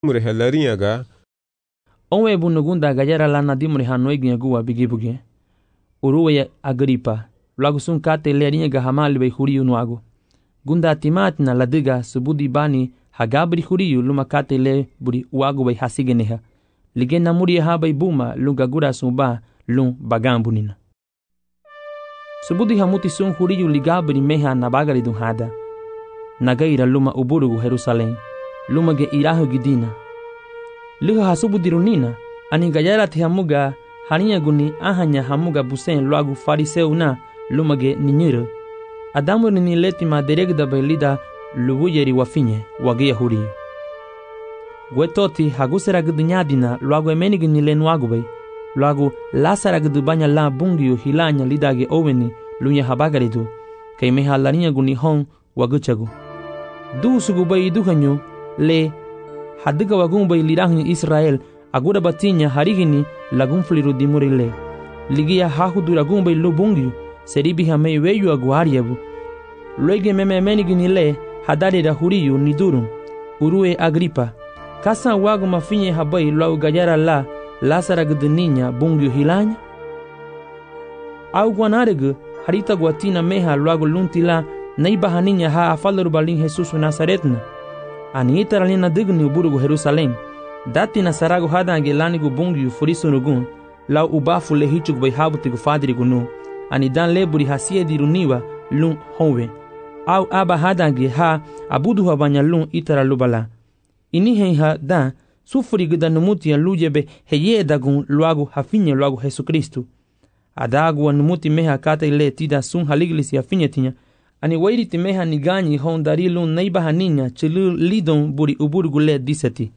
muriha larinyaga onwe bunugunda gajara la na dimuriha noiginha gua bigibuge uruwe Agripa lagu sun kate larinyaga hamali bay huriyu nuago gunda timatina ladiga subudi bani hagabri huriyu luma kate le buri uago bay hasigeneha ligena muriha bay buma lunga gura sumba lun bagambunina subudi hamuti sun huriyu ligabri meha nabagari dunhada nagaira luma uburugu Jerusalem luma ge irahu gidina liho hasubudirunina ani gajara ti hamuga haniya guni ahanya hamuga busen loagu fariseuna luma ge ninyiro adamu ni leti maderegda belida lubuyeri wafinye wage yahuri gwetoti hagusera gudnyadina loagu emenigi ni lenwagu bay loagu lasara gudbanya la bungiyo hilanya lidage oweni lunya habagaridu kay halaniya guni hon waguchagu du sugubay duhanyo le hadiga wagumbay lirahnya Israel agura batinya harigini lagunfliru dimurile ligia hahudura gumbay lubungi seribi hamei weyu aguariabu loige memenigini le hadari huriyu nidurum urue Agripa kasa wagu mafinye habay lau gajara la lasara gudninya bungi hilanya au guanaregu harita guatina meha luagu luntila naibahaninya ha afalaru balin Jesus Nazaretna ani itaralina digni uburugu Jerusalem dati na saragu hadange lanigu bungi furisunugun lau ubafu lehichug bay habutigu fadrigu nu ani dan leburi hasie diruniwa lun honwe au aba hadange ha abudu habanya lun itaralubala ini ha dan sufurigu danumuti lujebe heye dagun luagu hafinye luagu Jesu Kristu adagu anumuti meha kata ile tida sun haliglis yafinyetinya ani wairi timeha niganyi hondarilun naibahaninya chilu lidon buri uburugu le disati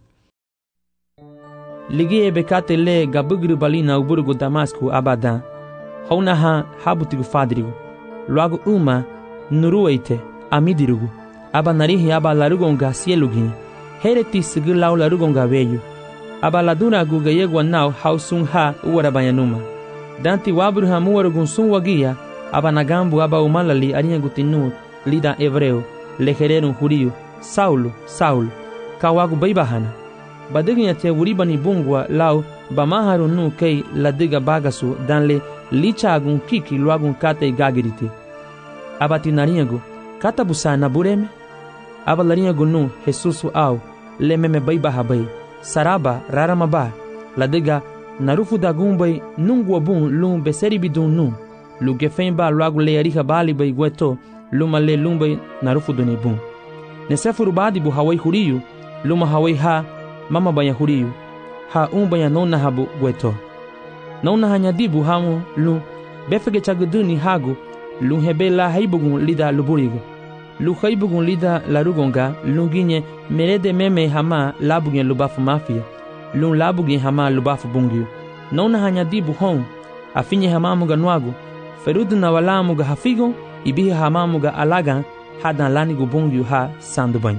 ligie bekate le gabugru balina uburugu Damasku abadan honaha habutigu fadrigu luagu uma nurueite amidirugu aba narihi aba larugonga sielugi hereti sigilau larugonga veyu aba laduna guga yegwa nau hausun ha uwarabayanuma danti wabru hamuwarugun sun wagia aba nagambu aba umalali arinha gutinu lida hebreu lehererun huriyu Saulo kawagu baibahana badiginya te wuribani bungwa lau bamaharu nu kei ladiga bagasu danle lichagun kiki luagun kate gagiriti aba tinarinhagu katabusana bureme aba larinhagu nu Jesusu au lememe baibahabai saraba raramaba ladiga narufu dagumbay nungwa bun lum beseribidun nu lugefemba luagu le ariha bali bay gweto luma le lumbay narufu duni bun nesefuru badi bu hawai huriyu luma hawai ha mama banya huriyu ha banya nona habu gweto nona hanyadibu hamu lu befege chaguduni hagu lu hebela haibugun lida luburigu lu haibugun lida larugonga lunginye merede meme hama labugen lubafu mafia lu labugen hama lubafu bungiu nona hanyadibu hon afinye hamamuga nwagu ferudu na walamuga hafigon ibihi hamamuga alagan hadan lanigu bungiu ha sandubany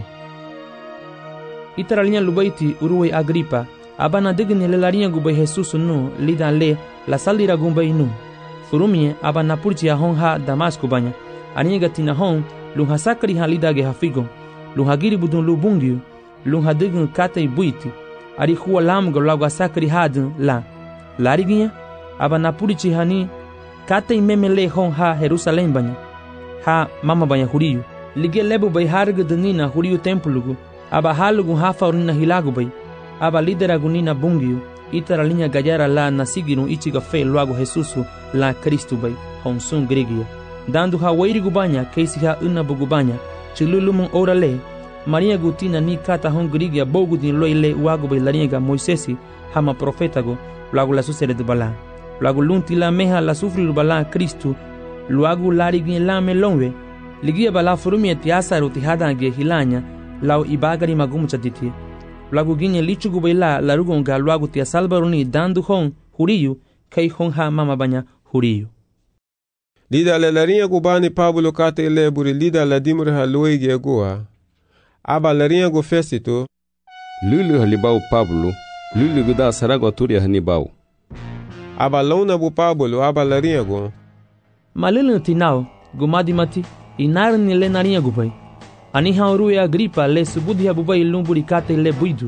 itaralinya lubaiti uruwe Agripa abana digni lelarinya gubay Jesus nu lidan le la salira gumbay nu furumie abana purchi hon ha Damasku banya aniga tina hon lu hasakri halidage hafigon lu hagiri budun lu bungiu lu hadign katay buiti ari huwa lamuga lagu sakri hadun la lariginya abana purchi hani katay memele hon ha Jerusalem banya ha mama banya huriyu lige lebu bay harga denina huriyu templugu aba halugu hafa urina hilagu bay aba lideragu nina bungiu itaralinya gajara la nasiginu ichiga fe luagu Jesusu la Kristu bay honsun grigia dandu ha wairigu banya keisi ha unabugu banya chilulumun orale Maria gutina ni kata hon grigia bogu din loile uagu bay lariega Moisesi hama profetago luagu la susere de bala luagu lunti la meha la sufri bala Kristu luagu larigi la melonwe ligia bala furumie tiasaru tihadange hilanya lau ibagari magumu chaditi luagu ginye lichugu baila larugonga luagu tia salbaruni dandu hon huriyu kei hon ha mama banya huriyu lida la larinha gubani Pablo kate ile buri lida la dimur haluige gua aba larinha go Fesito lulu halibau Pablo lulu guda sarago turia hanibau aba lona bu Pablo aba larinha go malulu tinao gumadi mati inar ni le narinha gubai ani hauru Agripa le subudi habubay lumburi kate le buidu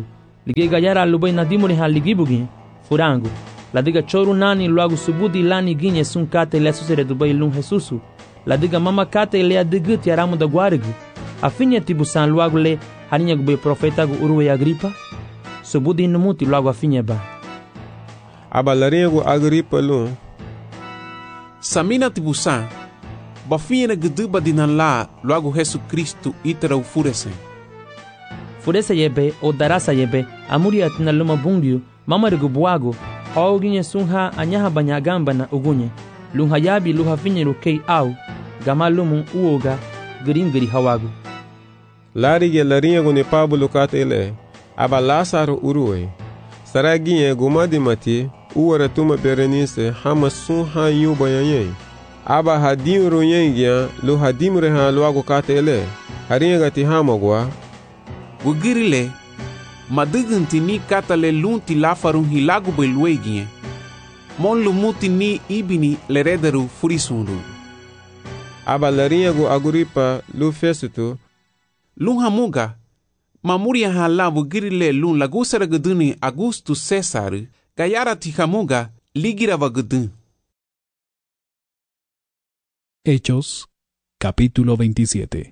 Lige gayara lubai nadimuri ha ligibugi furango. Ladiga choru nani logo subudi lani ginye sun kate le susere dubai lun Jesusu. Ladiga mama kate le adigit yaramu da guarigu. Afinha tibusan logo le harinha gube profeta gu uruwe Agripa. Subudi numuti logo afinha ba. Aba larinha gu Agripa lun. Samina tibusan. Bafinha guduba dinan la logo Jesus Cristo itara ufurese. Furese yebe o darasa yebe amuri atina luma bungiu mamarigu buago. Hauginye sunha anyaha banyagamba na ugunye. Lunha yabi luha finyeru kei au. Gama lumu uoga giri hawagu. Larige larinha gu ne Pablo kate ele. Aba Lázaro uruwe. Saraginye gumadi mati uwara tuma Berenice hama sunha yuba yanyei. Aba hadim runyengia lu hadim reha luago kate ele. Harinha gati hamagwa. Gugirile. Madugunti ni katale lunti lafarun hilagu beluegie. Mon lumuti ni ibini lerederu furisunru. Aba larinha gu Agripa lu Fesutu. Lun hamuga. Mamuria halabu girile lun lagusara guduni Augustus César. Gayara ti hamuga ligirava gudun. Hechos, capítulo 27.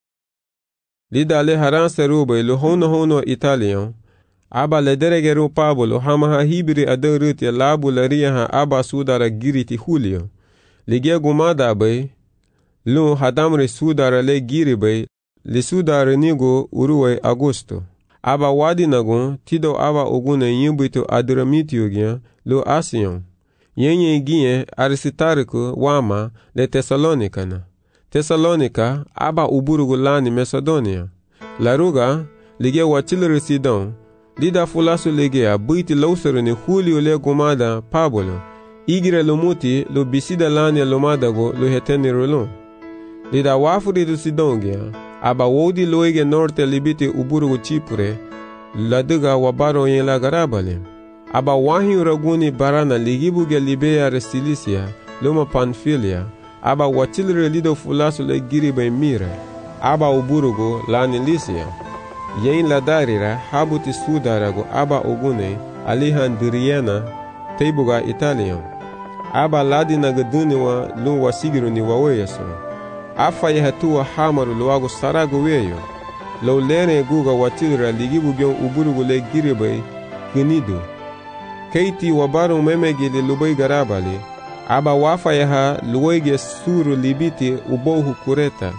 Lidale haran serube lu hono Italian. Aba lederegeru Pablo hamaha hibri aderuti labu lariha aba sudara giriti Julio. Ligia gumada bay. Lu hadamri sudara le giri bay. Li sudara nigo uruwe Augusto. Aba wadi nagun tido aba ogune yimbuito adramitio gyan lu Asion. Yenye gien Aristarco wama le Thessalonica. Thessalonica aba uburugu lani Macedonia. Laruga lige wachilere Sidon. Lida fulasu lige a buiti lausere ni Julio le gumada Pablo. Igire lumuti lu bisida lani lumadago lu heteni rolon. Lida wafuri du Sidon gyan. Aba wodi loige norte libiti uburugu Chipre. Laduga wabaro yen la garabale. Aba wahi raguni barana ligibuge Libea Restilicia, luma Pamphylia. Aba wachilre lido fulasu le giribe Mira. Aba uburugo lani Lycia. Yen la darira habuti sudarago aba ogune Alejandriana teibuga Italian. Aba ladina gaduniwa lu wasigiru ni waweyaso. Afa yehatua hamaru luago sarago weyo. Lo lene guga wachilra ligibuge uburugo le giribe Gnido. Keiti wabaru memegili lubai garabali. Aba wafa yaha luwege suru libiti ubohu kureta.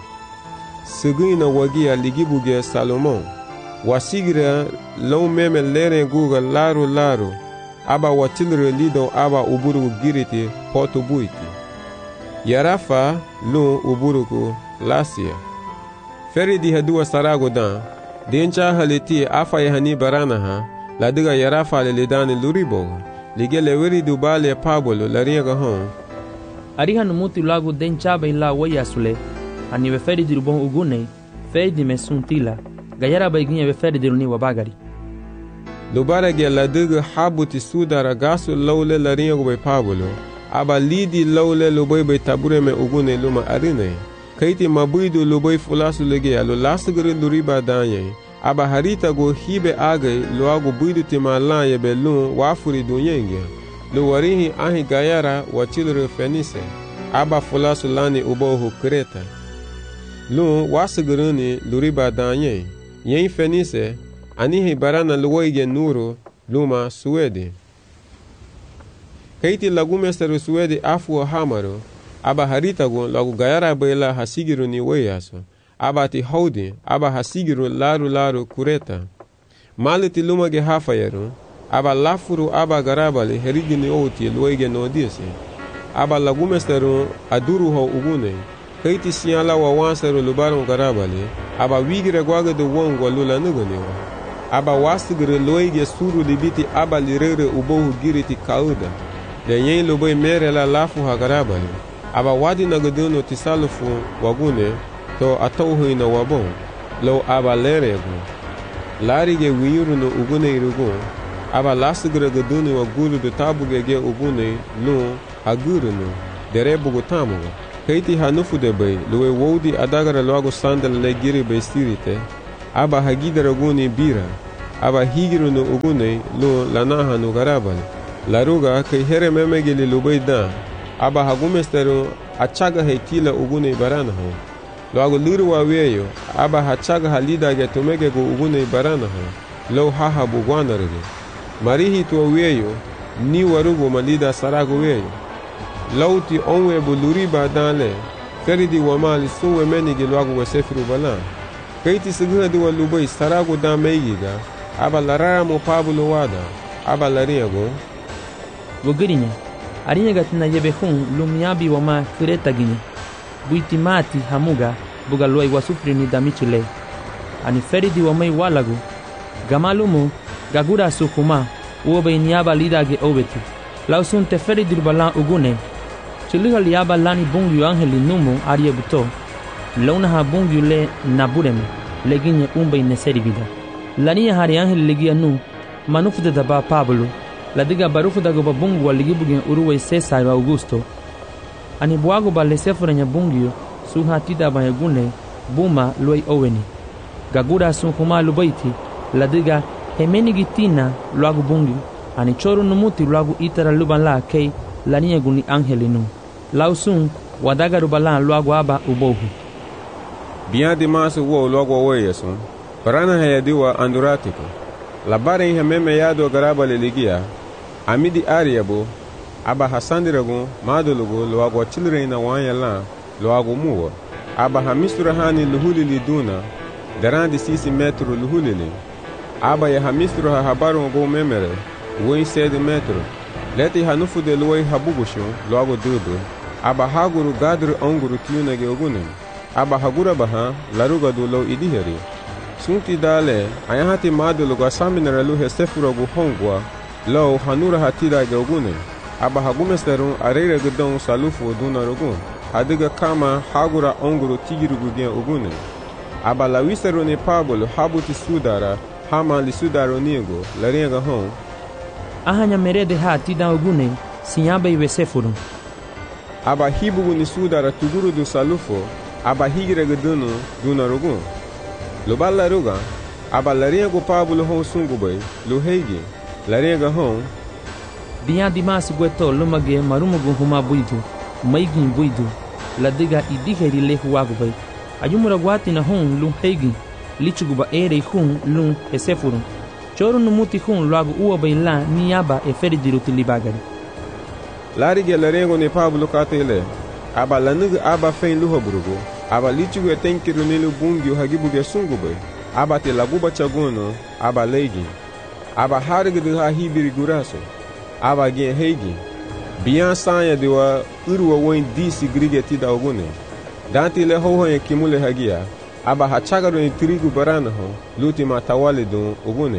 Sigina wagia ligibuge Salomon. Wasigira lau meme lere guga laru. Aba watilre lido aba uburugu giriti poto buiti. Yarafa lu uburugu Lasia. Feri di hadua sarago dan. Dencha haliti afa yahani baranaha. Ladiga Yarafa le lidani luribo. Lige leweri dubale Pablo laringa hon. Ariha numuti lago denchaba ila wayasule. Aniwe feri di rubon ugune. Feri di mesuntila. Gayara baiginye we feri di runi wabagari. Lubarage ladiga habuti sudara gasu laule laringa gube Pablo. Aba lidi laule lubai bay tabure me ugune luma arine. Kaiti mabuidu lubai fulasu lege alu lasugari luriba danye. Aba harita go hibe age luago buidu timalan yebe lun wafuri dunyenge. Lu warihi ahi gayara wachilre Fenice. Aba fulasu lani ubohu Kreta. Lun wasuguruni luriba danye. Yen Fenice anihi barana luwaige nuru luma Suede. Kaiti lagumesteru Suede afu hamaru. Aba harita go lagu gayara bayla hasigiru ni weyaso. Aba ti haudi, aba hasigiru laru kureta. Maliti lumage hafayeru, aba lafuru aba garabali herigini outi luege nodise. Aba lagumesteru aduru ho ugune. Kaiti sinyala wa wanseru lubaru garabali, aba wigire gwage de wongwa lula nuganiwa. Aba wasigire luege suru libiti aba lirere ubohu giriti kauda. De yen lubai mere la lafu ha garabali. Aba wadi nagaduno tisalufu wagune, to atauhu na wabon, lo aba lerego. Larige wiru no ugune irugo, aba lasigre gaduni wa gulu de tabugege ugune no aguru no, derebugo tamugo. Kaiti hanufu de bay, luwe wodi adagara loago sandal le giri bay stirite, aba hagidara guni bira. aba higiru no ugune lu lanaha no garabal laruga kai here memegeli lubayda aba hagumesteru achaga hetila ugune baranaho loago liruwa weyo aba hachaga halida ge tumege go ugune baranaho lo haha bugwanarege marihi to weyo ni warugo malida sarago weyo lauti onwe buluri badale feridi wamali suwe menigi loago wesefiru bala kaiti sigha di walubay sarago da meyiga aba larara mo pabulo wada aba lariago Wogirinya, arinya gatina yebehun lumiabi wama kureta gini. Buitimati hamuga buga luai wasufri ni damichile. Ani feridi wamai walagu. Gamalumu gagura sukuma uobe niaba lidage obeti. Lausun te feridi balan ugune. Chiliha liaba lani bungyu angeli numu arie buto. Launa ha bungyu le nabureme. Leginye umbe ineseri vida. Lania hari angeli legia nu. Manufude daba Pablo. La diga barufu dago babungu waligibugen uruwe Cesar Augusto. Ani buago balesefurenya bungio suha tida bayagune buma luai oweni. Gagura sunkuma lubaiti la diga hemeni gitina luagu bungi. Ani choru numuti luagu itara lubala kei lania guni angelinu. Lausun wadaga rubala luagu aba ubohu. Bian di masu wo luagu weyesun. Parana hayadiwa anduratiko. Labare ihe meme yado garaba leligia. Amidi ariabo aba hasandirago madulugo loago chilreina wanyala loago muwa aba hamistura hani luhulili duna darandi 6 metro luhulili aba ya hamistura ha habaru go memere woi 7 metro leti hanufu de loi habugushu loago dudu aba haguru gadru onguru tiyunage ogunem aba hagura baha laruga du lo idiheri sunti dale ayahati madulugo saminara luhe sefurago hongwa Lo hanura hatira ge ogune aba hagumesteru arere gedon salufu duna rogun hadiga kama hagura onguru tigirugu gen ogune aba lawiseru ne pabolo habuti sudara hama li sudaro niego larenga hon Ahanya merede hatida ogune sinyaba iwesefuru aba hibugu ni sudara tuguru du salufu aba higire gedonu duna rogun lo balla ruga aba larengo pabolo hon sungubay lo heigi Larenga hon Bian dimas gueto lumage marumugu huma buidu maigin buidu la diga idiheri le huagu bay ayumura guati na hon lum heigi lichuguba ere hun lum esefuru choru numuti hun lagu uwa bay la niaba e feridiru tilibagari Larige larengo ne Pablo katele aba lanugu aba fein luhoburugo aba lichugu etenkiru nilu bungyu hagibuge sungubay aba te laguba chagono aba leigi aba harga de ha hibiri guraso aba gen heigi bian sanya de wa urwa woin disi grigeti da ogune danti le ho ho kimule hagia aba hachagaro ni trigu barana ho luti matawale do ogune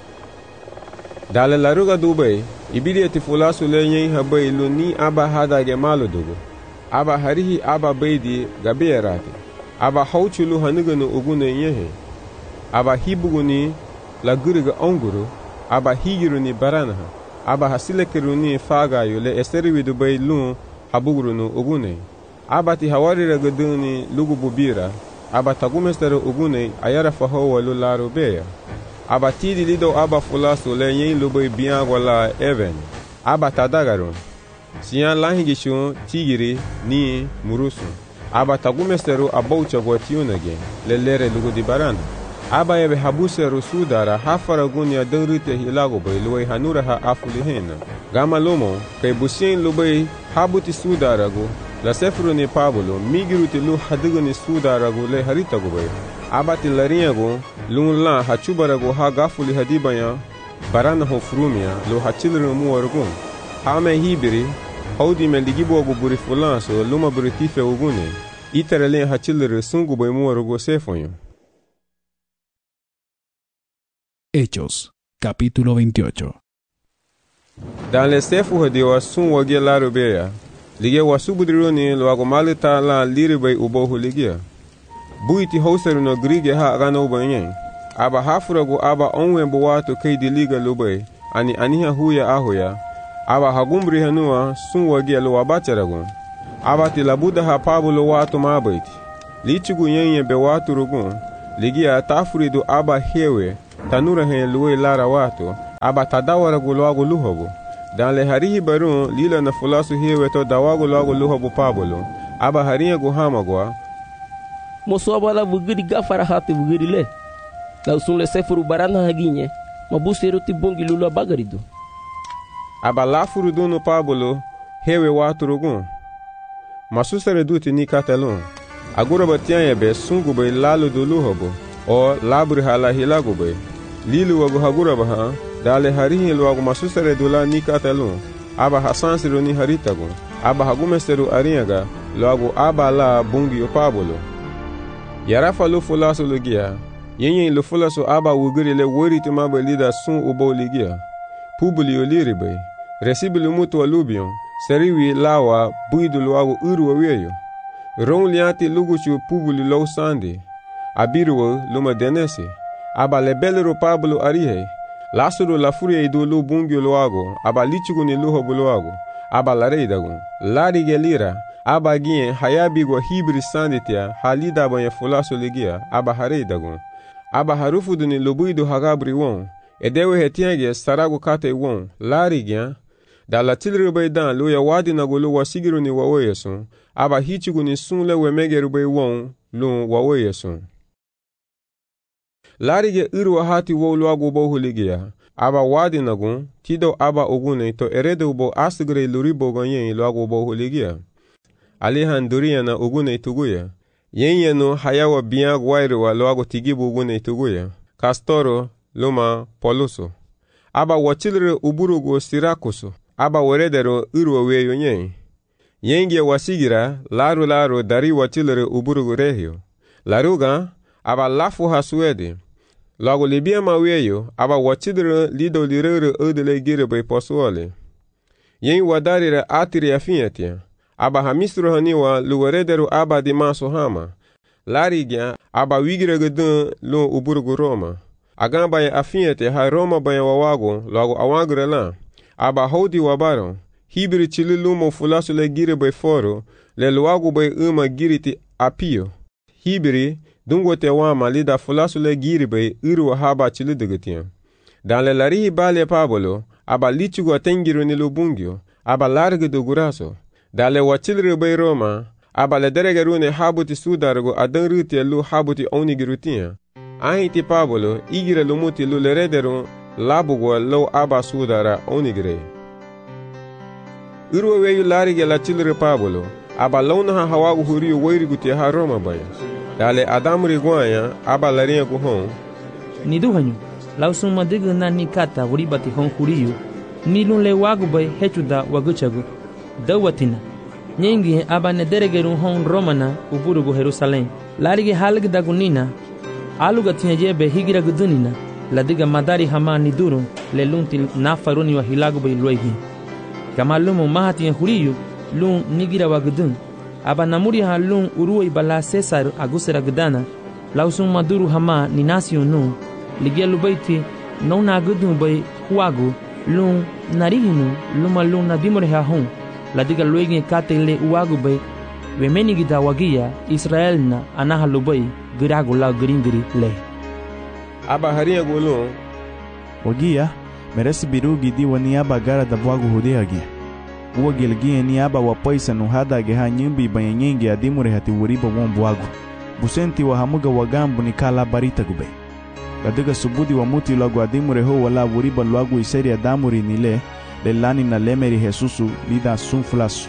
dale laruga dubai ibili eti fulasu le yin habai luni aba hada ge malo dugo aba harihi aba beidi gabeerati aba hauchulu hanuga no ogune yehe aba hibuguni la guriga onguru aba higiru ni baranaha aba hasilekiru ni faga yule esteriwi dubai lun habuguru no ogune aba ti hawarira gaduni lugu bubira aba tagumesteru ogune ayara faho walu laro beya aba tidi lido aba fulaso le yin lubai bian wala even aba tadagarun siyan lahingishu tigiri ni murusu aba tagumesteru abaucha gwatiunage lelere lugu di barana aba yebe habuseru sudara hafara gunya dengrite hilago bay luway hanura ha afulihena gama lomo kay busien lubay habuti sudarago la sefru ni Pablo migiruti lu hadiguni sudarago le haritago bay aba ti lariago lun la hachubarago ha gafuli hadibaya barana ho frumia lo hachilru muwargo hame hibiri haudi meligibogo buri fulanso luma buritife ugune iterele hachilru sungu bay muwargo sefonyo Hechos, capítulo 28. Dans les sefu de wasun wage laro beya, lige wasubudroni lo agomalita la liribay ubohu ligia. Buiti hauseru no grige ha gano banyen. Aba hafurago aba onwe buwato keidi liga lubay, ani aniha huya ahoya. Aba hagumbri hanua sun wage lo abacharagon. Aba tilabuda ha Pablo wato mabaiti. Lichugu yenye be watu rugun. Ligia tafurido aba hewe tanura hen luwe lara watu, aba tadawara gulwagu luhobu. Dan le harihi barun lila na fulasu hewe to dawagu lwagu luhobu Pablo, aba harinha guhamagwa. Moso abala vugiri gafara hati vugiri le. La usun le sefuru barana haginye, mabuseru ti bongi lula bagarido. Aba lafuru dunu Pablo, hewe watu rugun. Masusare duti ni katelun. Agura batianya be sungu be lalu du luhobu, o labri hala hilagu be. Lilu wagu hagura baha, dale harihi luagu masusare dula ni katelun. Aba hasansiru ni haritagu. Aba hagumesteru arinyaga, luagu aba la bungi o Pablo. Yarafa lu fulasu lugia, yenyen lu fulasu aba wugiri le woriti mabe lida sun ubo ligia. Pubuli o liribe, resibi mutu wa lubion, seriwi lawa buidu luagu uru wa weyo. Ron lianti luguchu pubuli lau sandi, abiru luma denesi. Aba lebelero Pablo arihe, lasuru la furie idu lu bungi luagu, aba lichugu ni luhobu luagu, aba lareidagu, lari gelira, aba gien hayabigo hibri sanditia halida banya fulaso ligia aba hareidagun aba harufudu ni lubuidu hagabri won edewe hetienge saragu kate won lari gyan da la tilrube dan luya wadi na gulu wasigiru ni waweyesun aba hichigu ni sunle wemegerube won lun waweyesun lari ge iru hati wo luagu bohu ligia aba wadi nagun tido aba ogune to erede ubo asigre luribo ganyen luagu bohu ligia Alihan duria na ugune ituguya. Yenye no hayawa biya gwairu wa loago tigibu ugune ituguya. Kastoro, luma, poluso. Aba wachilre uburugo sirakusu. Aba weredero iruwa weyo nye. Yengie wasigira, laru dari wachilre uburugo rehio. Laruga, aba lafu hasuede. Loago libia maweyo, aba wachilre lido lirere udele girebe posuole. Yengi wadarire atiri afinyatia. Aba hamisro haniwa luwaredero aba di maso hama. Lari gya aba wigire dun lu uburugu Roma. Agan baya afinyete ha Roma baya wawago lago awagre la. Aba hodi wabaro. Hibiri chili lumo fulasu le gire bay foro. Le luago bay giriti apio. Hibiri dungo te wama lida fulasu le gire bay iru haba chili degetian. Dan le larihi bale Pablo. Aba lichugo atengiru ni lubungio. Aba large do guraso. Dale wachilri bay Roma, aba le deregerune habuti sudargo adan ruti lu habuti onigirutia. Ahiti Pablo, igire lumuti lu lerederu labugo lu aba sudara onigire. Urwe weyu larige la chilri Pablo, aba launa ha hawagu huriyo weiriguti ha Roma baya. Dale adamri guanya, aba larinha guhon. Niduhanyu, lausuma diga na nikata wuribati hon huriyo, nilun le wagu bay hechuda waguchagu. Dawatina nyengi aba ne deregeru hon Romana uburugu Jerusalem larige halg dagunina aluga tinyejebe higira gudunina ladiga madari hama niduru le lunti nafaruni wa hilagu bay luegi kama lumu mahati huriyu lun nigira wa gudun aba namuri ha lun uruwa ibala Cesar agusera gudana lausun maduru hama ninasio nu ligia lubaiti nona gudun bay huagu lun narihinu luma lun nadimore ha hon ladiga luegi katele uagu bay wemeni gida wagia Israel na anaha lubai giragu la gringiri le aba haria gulun wagia meresi birugi di wani aba gara da bwagu hudeagi uwa gilgie ni aba wapaisa nuhada geha nyimbi banyengi adimure hati wuriba won bwagu busenti wa hamuga wagambu ni kala barita gube ladiga subudi wa muti lagu adimure ho wala wuriba lagu iseri adamuri nile lelani na lemeri Jesusu lida sunfulasu.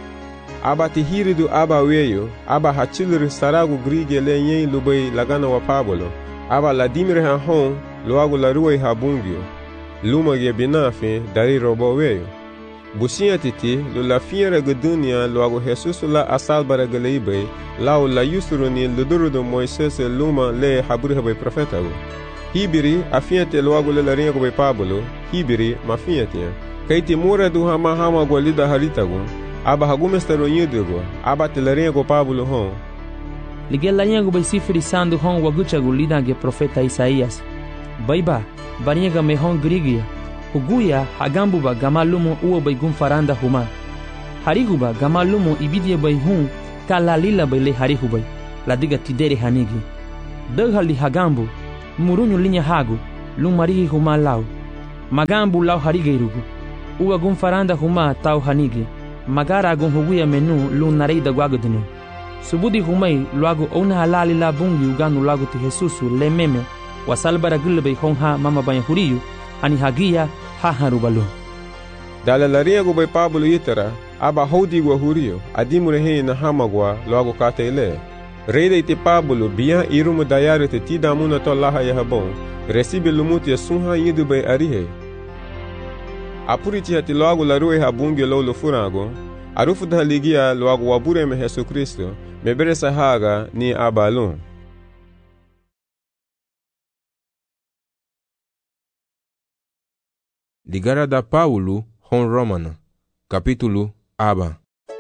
Aba tihiridu aba weyo, aba hachilri saragu grige le nyen lubay lagana wa Pablo. Aba ladimire ha hon, luagu la ruwe ha bungio. Luma ge binafe, dari robo weyo. Businya titi, lu la fiere gudunia luagu Jesusu la asalbara galeibay, lau la yusuru ni ludurudu Moises luma le haburi habay profetago. Hibiri, afiente luagu le la ringo bay Pablo, hibiri, mafiente. Kaiti mura du hama golida haritago aba hagumestero nyudugo aba teleringo Pablo hon ligela nyango bay sifri sandu hon waguchagu lidange profeta Isaías baiba bariega me hon grigia huguya hagambuba gamalumo uo bay gumfaranda huma hariguba gamalumo ibidie bay hun kala lila bay le harihubay ladiga tidere hanigi daghali hagambu murunyu linya hagu lun marihi huma lau. Magambu lau harigeirugu. Uga gun faranda huma tau hanige. Magara gun huguya menu lun nareida guagadinu. Subudi humai luagu ona halali la bungi uganu lagu ti Jesusu le meme wasalbara gulbe honha mama banya huriyu ani hagia ha harubalu. Dala laria gu bay Pablo itara aba hodi gua huriyo adimure he na hamagwa luagu katele. Reida iti Pablo biya irumu dayari te tidamuna to laha yahabon resibe lumuti ya sunha yidu bay arihe. Apurichi hati luagu larue habungi lolo furago arufu da ligia luagu wabure me Jesu Kristo mebere sahaga ni abalun. Ligara da Paulo hon Romana capítulo aba.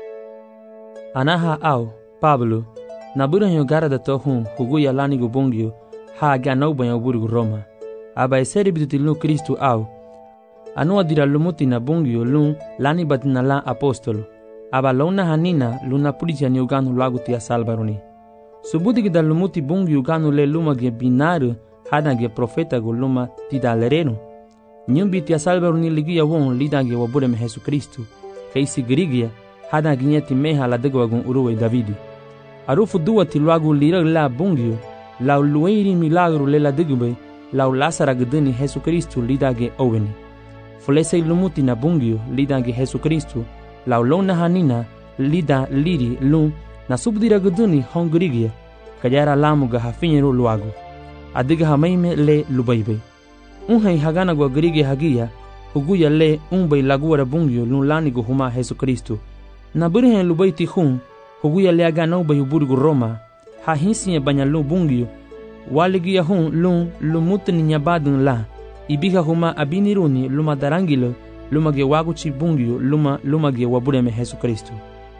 Anaha au Pablo na buranyo gara da tohun huguya lani gubongyo ha ganau banyo burgu Roma. Aba eseri bitutil Kristo au anua dira lumuti na bongyo lun lani batina la apostolo. Aba launa hanina luna pulitia ni uganu lagu tia salbaroni. Subuti gida lumuti bungi uganu le luma ge binaru hada ge profeta go luma tida lereno. Nyumbi tia salbaroni ligia won lida ge wabure me Jesu Kristo. Keisi grigia hada ginyeti meha la dego wagun uruwe Davidi. Arufu duwa ti lagu lira la bungio la lueiri milagro le la degube la lasara gedeni Jesu Kristo lida ge oweni. Fulese lumuti na bungio lida ge Jesu Kristo la lona hanina lida liri lun na subdira guduni hongrigia kajara lamu ga hafinyeru luagu adiga hamaime le lubaibe unhai hagana gwa grige hagia huguya le unbai laguara bungyo lun lani go huma Jesu Kristo na burihen lubaiti hun huguya le agana ubai burgu Roma ha hinsiye banyalu bungyo waligia hun lun lumutni nyabadun la ibiga huma abiniruni luma darangilo luma ge waguchi bungyo luma ge wabure me Jesu Kristo.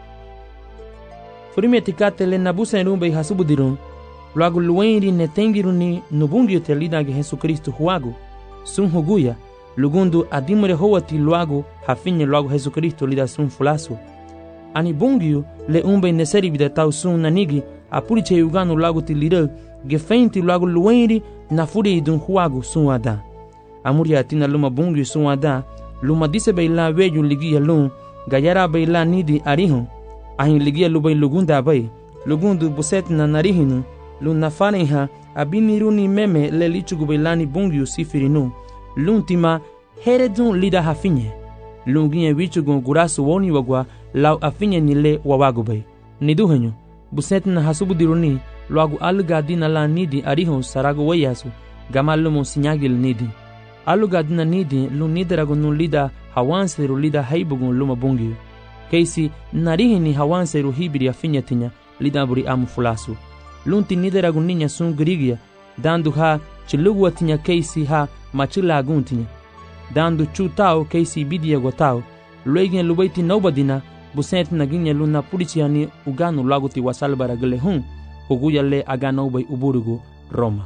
Furime tikate le nabusa enumbe hasubudirun luagu luenri netengiruni nubungyo te lida ge Jesu Kristo huagu sun huguya lugundu adimure howati luagu hafinye luagu Jesu Kristo lida sun fulasu ani bungyo le umbe neseri bida tau sun nanigi apuriche uganu luagu ti lida ge feinti luagu luenri na furi idun huagu sun ada amuri atina luma bungyo sun ada luma dise baila weju ligia lun gayara baila nidi arihun ahin ligia lubay lugunda bay lugundu buset na narihinu lun nafaneha abiniruni meme le lichugu bailani bungyu sifirinu lun tima heredun lida hafinye lun ginye wichugu gurasu woni wagwa lau afinye nile wawagu bay niduhenyo buset na hasubudiruni luagu aluga dina la nidi arihun saragu wayasu gamalumu sinyagil nidi aluga dina nidi lun nidaragu nun lida hawanseru lida haibugun luma bungyu keisi narihini hawanseru hibiri afinyatinya lida buri amu fulasu lunti nidaragu ninya sun grigia dandu ha chilugu atinya keisi ha machila aguntinya dandu chutao keisi bidia gotao luegin lubaiti nobadina busent naginya luna purichiani uganu laguti wasalbara gele hun huguya le agano bay uburugu Roma.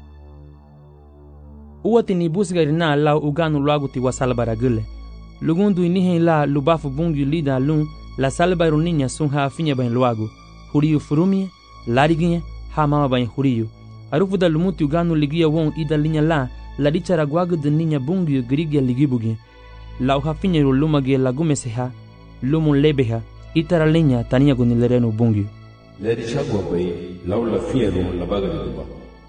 Uwati ni busgarina la uganu laguti wasalbara gele lugundu inihe la lubafu bungu lida lun la salbaru ninya sun ha afinya bain luagu huriyu furumie lariginye ha mama bain huriyu arufu da lumuti uganu ligia won ida linya la dichara gwagu de ninya bungu grigia ligibugi la uhafinye lumage lagumeseha lumun lebeha itara linya tania gunilerenu bungu le dichagwa bai laula fiero la baga duba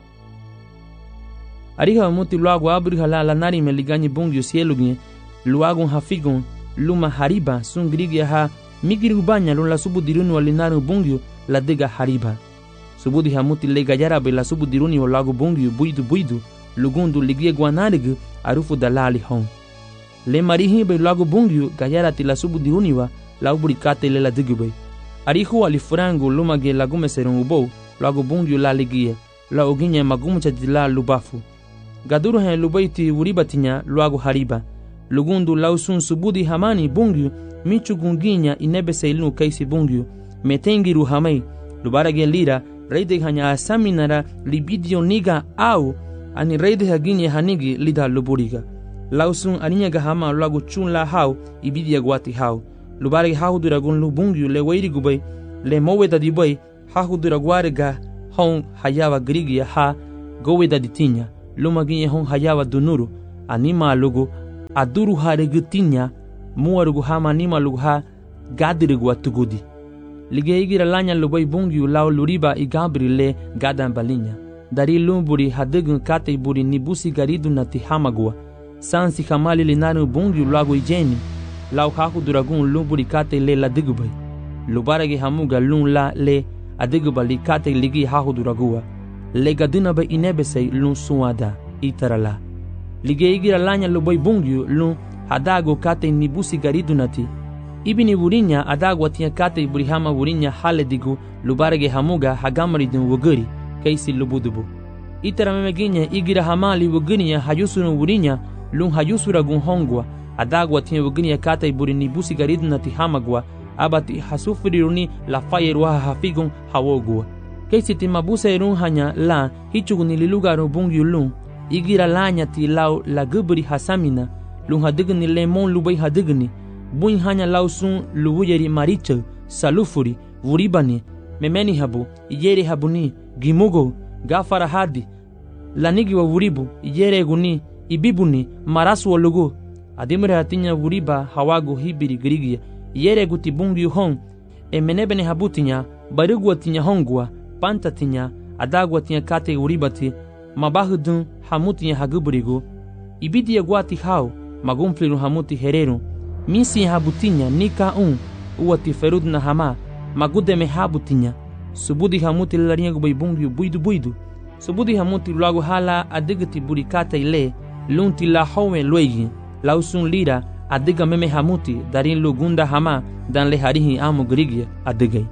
ariha muti luagu abriha la nari meliganye bungu sielugi luagun hafigun luma hariba sun grigia ha migiri ubanya lun la subudiruni walinaru bungyu la dega hariba subudi hamuti le gajara be la subudiruni o lagu bungyu buidu lugundu ligie guanarig arufu dalali hon le marihi be lagu bungyu gajara ti la subudiruni wa la ubrikate le la digube arihu alifrangu luma ge lagume serun ubo lagu bungyu la ligie la oginye magumucha dila lubafu gaduru hen lubaiti uribatinya lagu hariba lugundu lausun subudi hamani bungyu michu gunginya inebese ilunu kaisi bungyu metengiru hamai lubarage lira reide hanya asaminara libidio niga au ani reide haginye hanigi lida luburiga lausun aninyaga hama lagu chun la hau ibidia gwati hau lubarage hau duragun lubungyu le weiri gubay le moweda dibay hau duragwarega hon hayawa grigia ha goweda ditinya luma ginye hon hayawa dunuru anima lugu aduru harigutinya muarugu hama anima lugu ha gadirigu atugudi lige igira lanya lubai bungiu lau luriba igabri le gadan balinya dari lumburi hadigun kate buri nibusi garidu nati hamagua sansi kamali linaru bungiu lagu ijeni lau haku duragun lumburi kate le ladigubai lubaragi hamuga lun la le adigubali kate ligi haku duragua le gaduna ba inebesei lun suada itarala lige igira lanya lubai bungiu lun hadago kate nibusi garidu nati ibini wurinya adagwa tia kate burihama wurinya haledigu lubarage hamuga hagamarидun wuguri kaisi lubudubu itara memeginya igira hamali wuguniya hayusunu wurinya lun hayusura gun hongwa adagwa tia wuguniya kate burini busi garidun nati hamagwa abati hasufiriruni la fayerwa hafigun hawogwa kaisi timabuse irun hanya la hichuguni lilugaru bungi lun igira lanya ti lau la guburi hasamina lun hadigni lemon lubai hadigni bun hanya lausun luwuyeri maricha salufuri wuribani memeni habu iyere habuni gimugo gafara hadi lanigi wa wuribu iyere guni ibibuni marasu walugu adimre hatinya wuriba hawagu hibiri grigia iyere guti bungi hon emenebene habutinya barugwa tinya hongwa pantatinya adagwa tinya kate wuribati mabahudun hamutinya haguburigo ibidi gwati hao magumfliru hamuti hereru misi habutinya nika uwati ferud na hama magude me habutinya subudi hamuti laringa gubaibungi buidu subudi hamuti lagu hala adigati burikata ile lunti la howe loigi lausun lira adiga meme hamuti darin lugunda hama dan le harihi amu grigia adigay.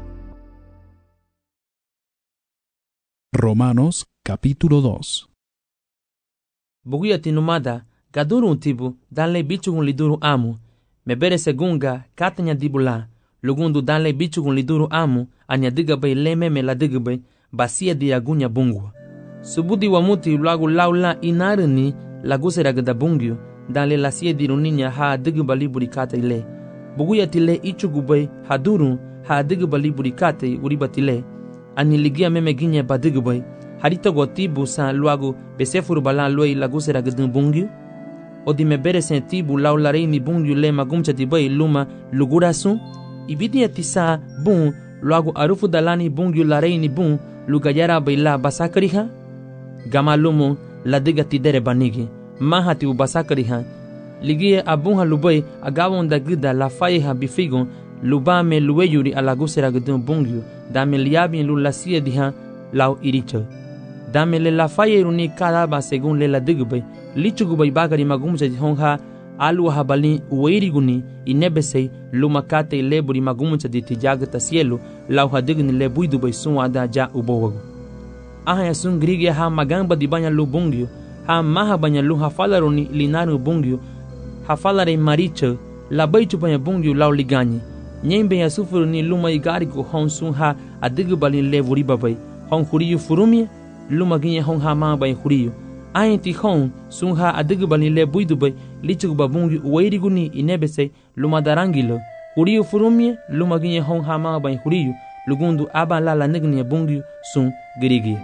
Romanos capítulo 2. Buguyati numada gadurun tibu dan le bichugun liduru amu mebere segunga katanya dibula lugundu danle bichugun liduru amu anya digabay lememe la digabay basia diagunya bungwa subudi wamuti lagu laula inarini lagusera gada bungyu danle lasia diruninya ha digabali burikata ile buguyatile ichugubay hadurun ha digabali burikate uribatile aniligia meme ginya badigabay harita gotibu sa luagu besefuru balan loi lagusera gada bungyu odi mebere sentibu laularei ni bungu le magumcha tibai luma lugurasu ibidi atisa bun luagu arufu dalani bungu larei ni bun lugayara baila basakariha gama lumu ladiga tidere banigi mahati u basakariha ligie abunha lubai agawon da gida la faiha bifigon lubame luweyuri alagusera gudun bungu dame liabin lulasia diha lau iricho dame le la fayeruni karaba segun le la digubay lichugubay bagari magumcha honha alu habali uiriguni inebesei lumakate leburi magumcha di tijagata cielo lau hadigni le buidubay sunwada ja ubowago aha sun grigia ha magamba di banya lu bungyo ha maha banya lu hafalaruni linaru bungyo hafalare maricha la baichu banya bungyo lau ligani nyembe ya sufuruni luma igarigo hon sun ha adigubali le vuri babay hon huriyu furumi luma ginye hon ha ma bay huriyu aenti hon sun ha adigubali le buidubay lichuba bungi uwairiguni inebese luma darangilo huriyu furumi luma ginye hon ha ma bay huriyu lugundu aba la nigni bungi sun girigi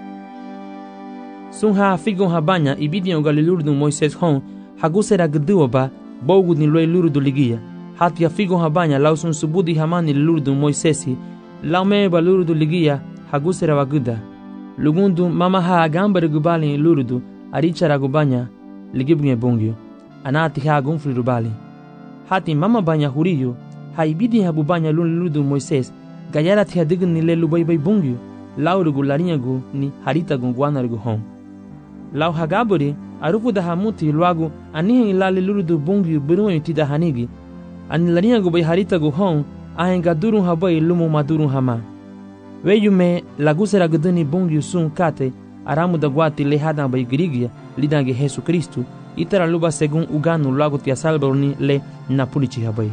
sun ha figon ha banya ibidi galilurdu Moises hon hagusera gduba bogu ni loy lurdu ligia hatia figon ha banya lausun subudi hamani lurdu Moisesi laume balurdu ligia hagusera waguda lugundu mama ha gambare gubali lurdu arichara gubanya ligibnye bungyo anati ha gunfri rubali hati mama banya huriyo haibidi habubanya lurdu Moises gayara tia digni le lubai bay bungyo laurugu larinyagu ni harita gungwanargu hon lau hagaburi arufu da hamuti luagu anihe ilali lurdu bungyo biruwa yutida hanigi ani larinyagu bay harita gu hon ahenga durun habay lumu madurun hama weyume lagusera guduni bungyu sun kate aramu da guati lehadan bay grigia lidange Jesu Kristu itara luba segun uganu lagu tia salbaruni le napulichi habay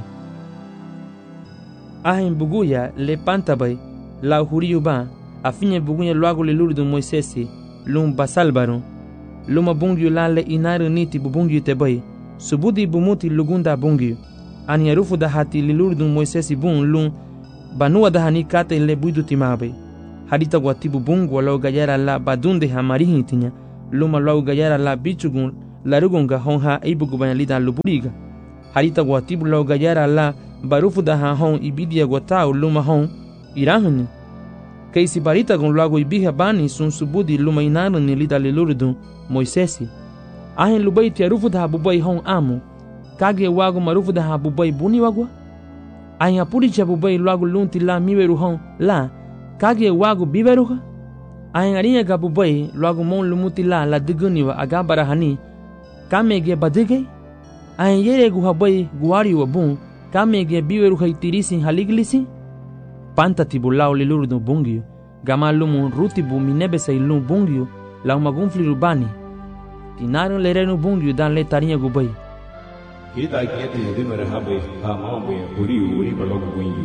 ahen buguya le pantabay la huriyu ba afinye buguya lagu le lurdu Moisesi lum basalbarun luma bungyu la le inaru niti bubungyu tebay subudi bumuti lugunda bungyu ani arufu da hati le lurdu Moisesi bun lum banua da hani kate le buidu timabe harita guatibu bungu wala gayara la badunde hamarihi tinya luma luagu gayara la bichugun larugonga hon ha ibugu banya lida luburiga. Harita guatibu luagu gayara la barufuda ha hon ibidia guatau luma hon irahani. Kaisi barita gon luagu ibiha bani sun subudi luma inarani lida lilurdun Moisesi. Ahen lubai tia rufuda ha bubai hon amu. Kage wagu marufuda ha bubai buni wagwa. Ahen apuricha bubai luagu lunti la miveru hon la. Kage wagu biveruha. Ahen arinha ga bubai luagu mon lumuti la diguniwa agabara hani. Kamege badige. Ahen yere gu habai guari wa bun. Kamege biveru haitirisin haliglisi. Panta tibu lao lilurdu bungio. Gama lumu rutibu minebesa ilun bungio. La umagunfli rubani. Tinaru lerenu bungio dan le tarinha gubai. Kita kieti hedimere habe ha mambe uri balogu bungi.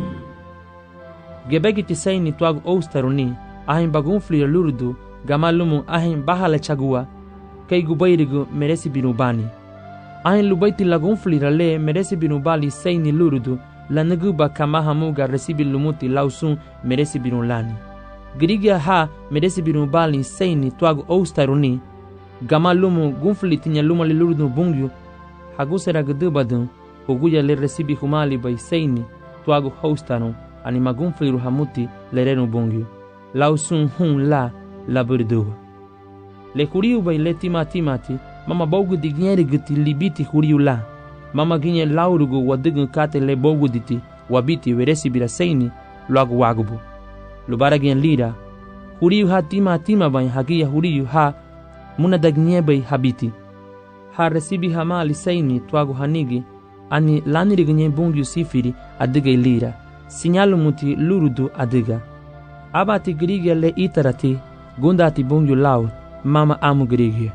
Gebegi tisai ni tuagu oustaruni. Ahin bagunfli lurdu. Gama lumu ahin bahala chagua. Kei gubairigu meresi binubani. Ahin lubaiti lagunfli rale meresi binubali sei ni lurdu. La naguba kama hamuga resibi lumuti lausun meresi binulani. Girigia ha meresi binubali sei ni tuagu oustaruni. Gama lumu gunfli tinya luma li lurdu bungyu. Hagusera gedubadun. Huguya le resibi humali bai sei ni tuagu houstanu. Ani magunfli ruhamuti le renu bungyu. Lausun hun la burduwa. Le huriu bai le timati. Mama bogu digneri giti libiti huriu la. Mama ginye laurugu wadigun kate le bogu diti wabiti veresi bira seini luagu wagubu. Lubara gen lira. Huriu ha tima bai hagia huriu ha muna dagnye bai habiti. Ha resibi hamali seini tuagu hanigi ani laniri ginye bungyu sifiri adiga lira. Sinyalu muti lurudu adiga. Abati grigia le itarati gundati bungyu lau mama amu grigia.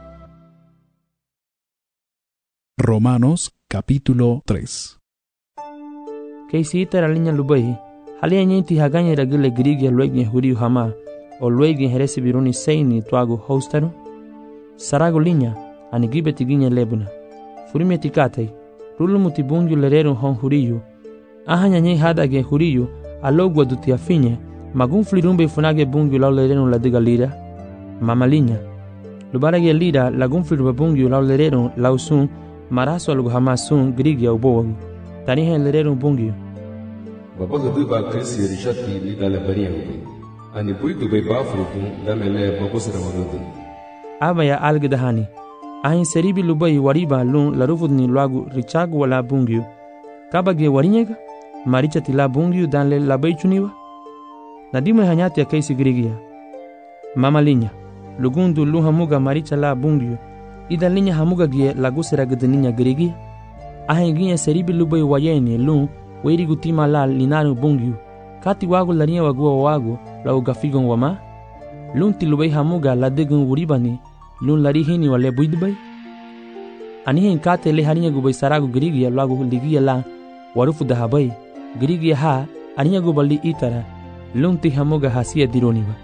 Romanos capítulo 3. Keisi itara linya lubai halia nyenti haganya ragile grigia luegne huriu hama o luegne heresi biruni seini tuagu hostaru. Sarago linya ani gibeti ginya lebuna. Furime tikatai rulumuti bungyu lerero hon huriu. Ahanya nyei hadage huriu alogwa duti afinye magunfli rumbe funage bungyu lau lerero la diga lira. Mama linya lubarage lira lagunfli rumbe bungyu lau lerero lausun maraso alugu hamasun grigia ubowagu. Tanihe lerero bungyu. Babaga duba krisi rishati lida le bariya ubi. Ani buidu bai bafrutu damele babusara warudu. Aba ya algedahani. Ahin seribi lubai wariba lun larufudni luagu richagu wala bungyu. Kabage warinyega marichati la bungyu danle labai chuniwa. Nadime hanyati ya keisi grigia. Mama linya lugundu lu hamuga maricha la bungyu. Ida linya hamuga gie lagusera gedeninya grigia. Ahin ginye seribi lubai wayeni lun weri gutima la linaru bungyu. Kati wagu larinya wagua wagu la ugafigon wama. Lun tilubai hamuga la degun uribani lun larihini wale buidbai. Anihin kate le harinya gubai saragu grigia lagu ligia la warufu dahabai. Grigia ha aninya gubali itara lun ti hamuga hasia dironiwa.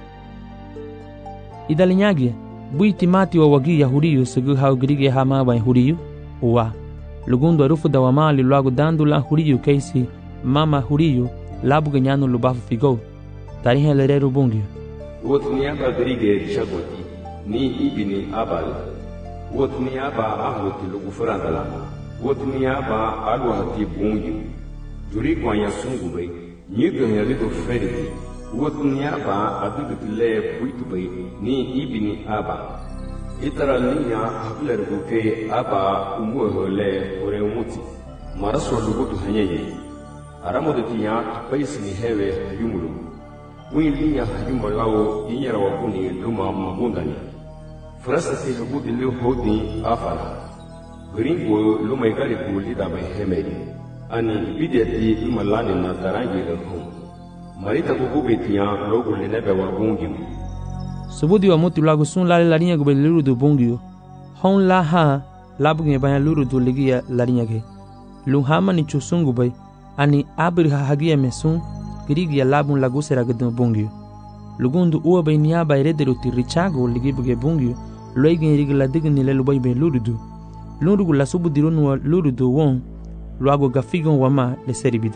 Ida linyagia bui timati wa wagi ya huriyu segu hau grigia ha mabai huriyu uwa. Lugundu arufu da wamali luagu dandu la huriyu keisi mama huriyu labu ganyanu lubafu figo. Tarihe lereru bungyu. Wotniaba grige shagoti ni ibini abal. Wotniaba ahluti lugu furandala. Wotniaba aluhati bungyu. Juri kwanya sungube nyiga helido feriti. Wotniaba adugitile buitube ni ibini aba. Itara ninya habulergu ke aba umuhole ureumuti. Maraso lugutu hanyeye. Aramodetiya tupaisini hewe yumulu. Wilinya hayuma lao inyara wakuni luma magundani. Frasa si lugudi leo hodi afala. Gringo luma igari kulida bai hemedi. Ani bideti luma lani na tarangi lehum. Marita kukubetiya logo lenebe wagungimu. Subudi wa muti lagu sun lale larinya gube lurudu bungyu. Hon la ha labu nge banya lurudu ligia larinya ge. Luhama ni chusungu bai. Ani abri hagia mesun. Grigia labun lagusera gedun bungyu. Lugundu uwa bai niaba erederu ti richago ligibuge bungyu. Luegen rigla digni le lubai bai lurudu. Lurugu la subu dirunu wa lurudu won. Luago gafigon wama le seribida.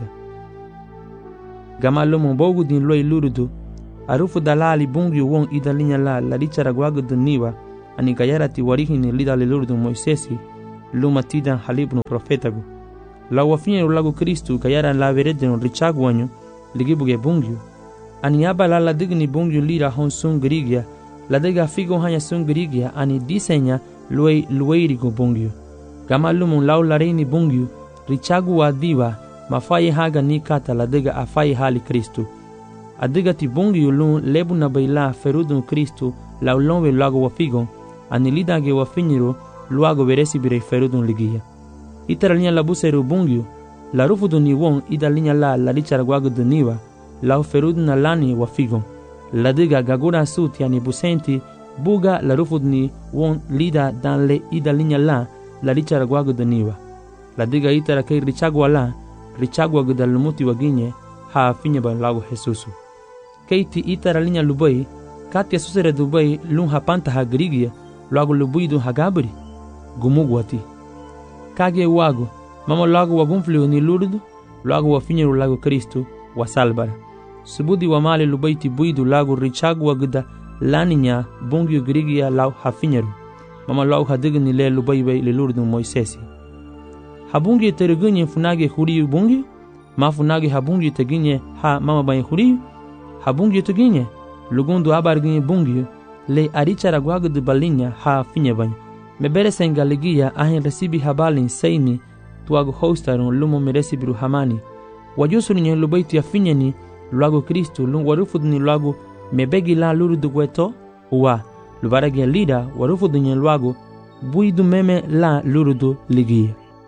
Gama lumu bogu din luai lurudu. Arufu dalali bungyu won ida linya la richara guagu duniwa. ani gayara ti warihini lida le lurdu Moisesi luma tidan halibnu profetagu. La wafinyeru lagu Kristu gayara la veredeno richaguanyo ligibuge bungyu. Ani aba la digni bungyu lira hon sun grigia, la dega figo hanya sun grigia ani disenya lueirigo bungyu. Gama lumun lau lareini bungyu, richagu wa diva, mafaye haga ni kata la dega afaye hali Kristu. Adiga ti bungyu lun lebu na baila ferudun Kristu lau lonwe lago wa figo, ani lidage wa finyiru luago veresi bire ferudun ligia. Itara linya la buseru bungyu, la rufudu ni won ida linya la richara guagu duniwa, lau ferudun na lani wa figo. La diga gagura suti ani busenti, buga la rufudu ni won lida dan le ida linya la richara guagu duniwa. La diga itara kei richagwa richagwa da lumuti waginye, ha finye ba lago Jesusu. Keiti itara linya lubai, katia susere dubai lun hapanta ha grigia, lago lubui dun hagabri, gumugwati. Kage wago, mama lago wagumfliu ni lurdu, lago wafinyeru lago Kristu, wasalbara. Subudi wa male lubaiti buidu lago richagwa gda laninya bungyu grigia lau hafinyeru. Mama lau hadigni le lubaibai le lurdu Moisesi. Habungi teregunye funage huriyu bungi, ma funage habungi teginye ha mama bayi huriyu. Habungi teginye, lugundu abarginye bungi, le arichara guagu de balinya ha finye bayi. Mebere sengaligia ahin resibi habalin seini tuago hostarun lumo meresibiru hamani. Wajusuri nye lubaiti ya finye ni luago Kristu lung warufud ni luago mebegi la luru dugweto uwa. Luvarage lida warufud nye luago buidu meme la lurudu ligia.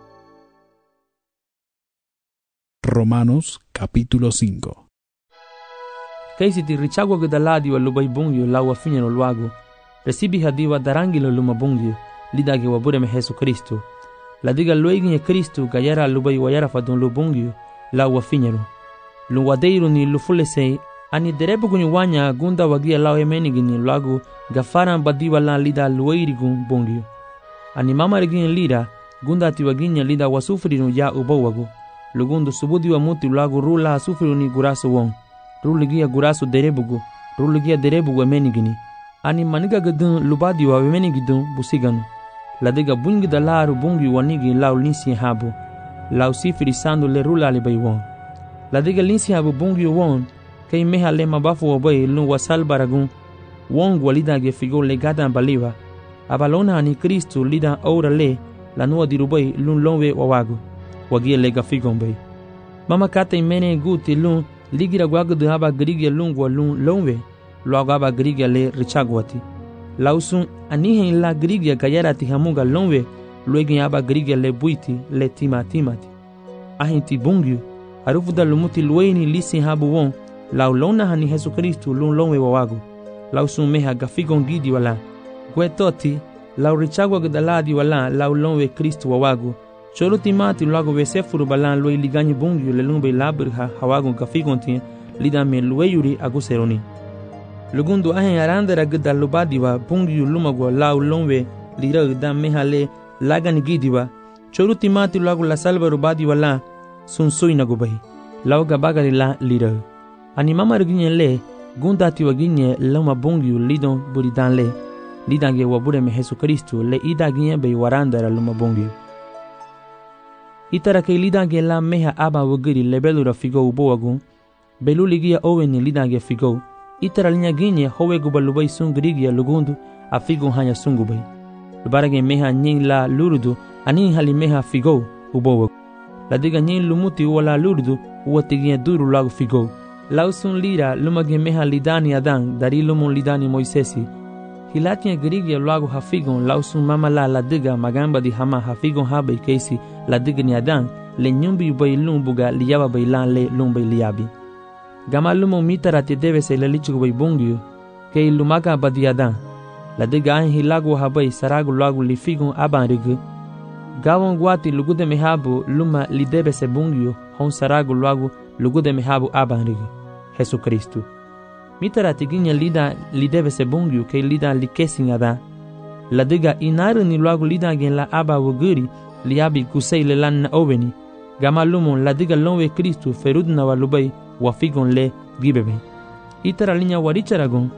Romanos capítulo 5. Kaisi ti richagwa gudaladi wa lubai bungyo la wa finye no luago. Resibi hadiwa darangilo luma bungyo lidage wa bureme Jesu Kristu. La diga lueginye Kristu gayara lubai wayara fadun lubungyo la wa finyero. Luwadeiru ni lufulesei ani derebu guni wanya gunda wagia lao emenigini luago gafaran badiwa la lida lueirigun bungyo. Ani mama regine lida gunda atiwaginya lida wasufrinu ya ubawago. Lugundu subudi wa muti luago rula sufriru ni gurasu wong. Ruligia gurasu derebugu, ruligia derebugu emenigini. Ani maniga gadun lubadi wa emenigidun busiganu. La diga bungi da laru bungi wanigi lau linsi habu. Lau sifiri sandu le rula li bay won. La diga linsi habu bungi won. Kay meha le mabafu wa bay lun wasal baragun. Wong walida ge figo le gadan baliwa. Abalona ani Kristu lida ora le. La nuwa dirubay lun lonwe wawagu. Wagia lega figon bay. Mama kata imene guti lun. Ligira guagu de haba grigia lungwa lun lonwe. Luago haba grigia le richagwati. Lausun anihen la grigia gayara ti hamuga lonwe. Luegen haba grigia le buiti le timati. Ahin ti bungyu. Harufuda lumuti lueni lisi habu won. Lau lona hani Jesu Kristu lun lonwe wawagu. Lausun meha gafigon gidi wala. Guetoti. Lau richagwa gdaladi wala lau lonwe Kristu wawagu. Cholu timati luago vesefuru balan lue liganyi bungyu le lumbe labrha hawago gafigonti lidame lueyuri aguseroni. Lugundu ahen arandera gda lubadiwa bungyu lumagwa lau lomwe lira gda mehale lagani gidiwa. Cholu timati luago la salva rubadiwa la sunsui nagubahi. Lau gabagari la lira. Ani mama ruginye le gunda tiwaginye loma bungyu lidon buridan le. Lidange wabureme Jesu Kristu le idaginye be warandera loma bungyu. Itara ke lidange la meha aba wagiri lebelura figo uboagun. Beluligia oweni lidange figo. Itara linya ginye howe gubalubai sungrigia lugundu a figo hanya sungubai. Lubarage meha nying la lurudu ani hali meha figo uboagun. La diga nying lumuti wala lurudu uwatigia duru lagu figo. Lausun lira lumage meha lidani adan dari lumun lidani Moisesi. Hilatia grigia lagu hafigon lausun mama la diga magamba di hama hafigon habe keisi la diga ni adan le nyumbi bay lumbuga liyaba bay lan le lumbay liyabi. Gama lumo mitara te debe se le lichigo bay bungyu ke lumaga badi adan. La diga an hilagu habay saragu lagu li figon aban rigu. Gawon guati lugude mehabu luma li debe se bungyu hon saragu lagu lugude mehabu aban rigu. Jesu Kristu. Mitara tiginya lida lidebe se bungyu ke lida likesin ada. La diga inaru ni luagu lida gen la aba wuguri liabi kusei le lan na oveni. Gama lumon la diga lonwe Kristu ferudna wa lubai wa figon le gibebe. Itara linya waricharagon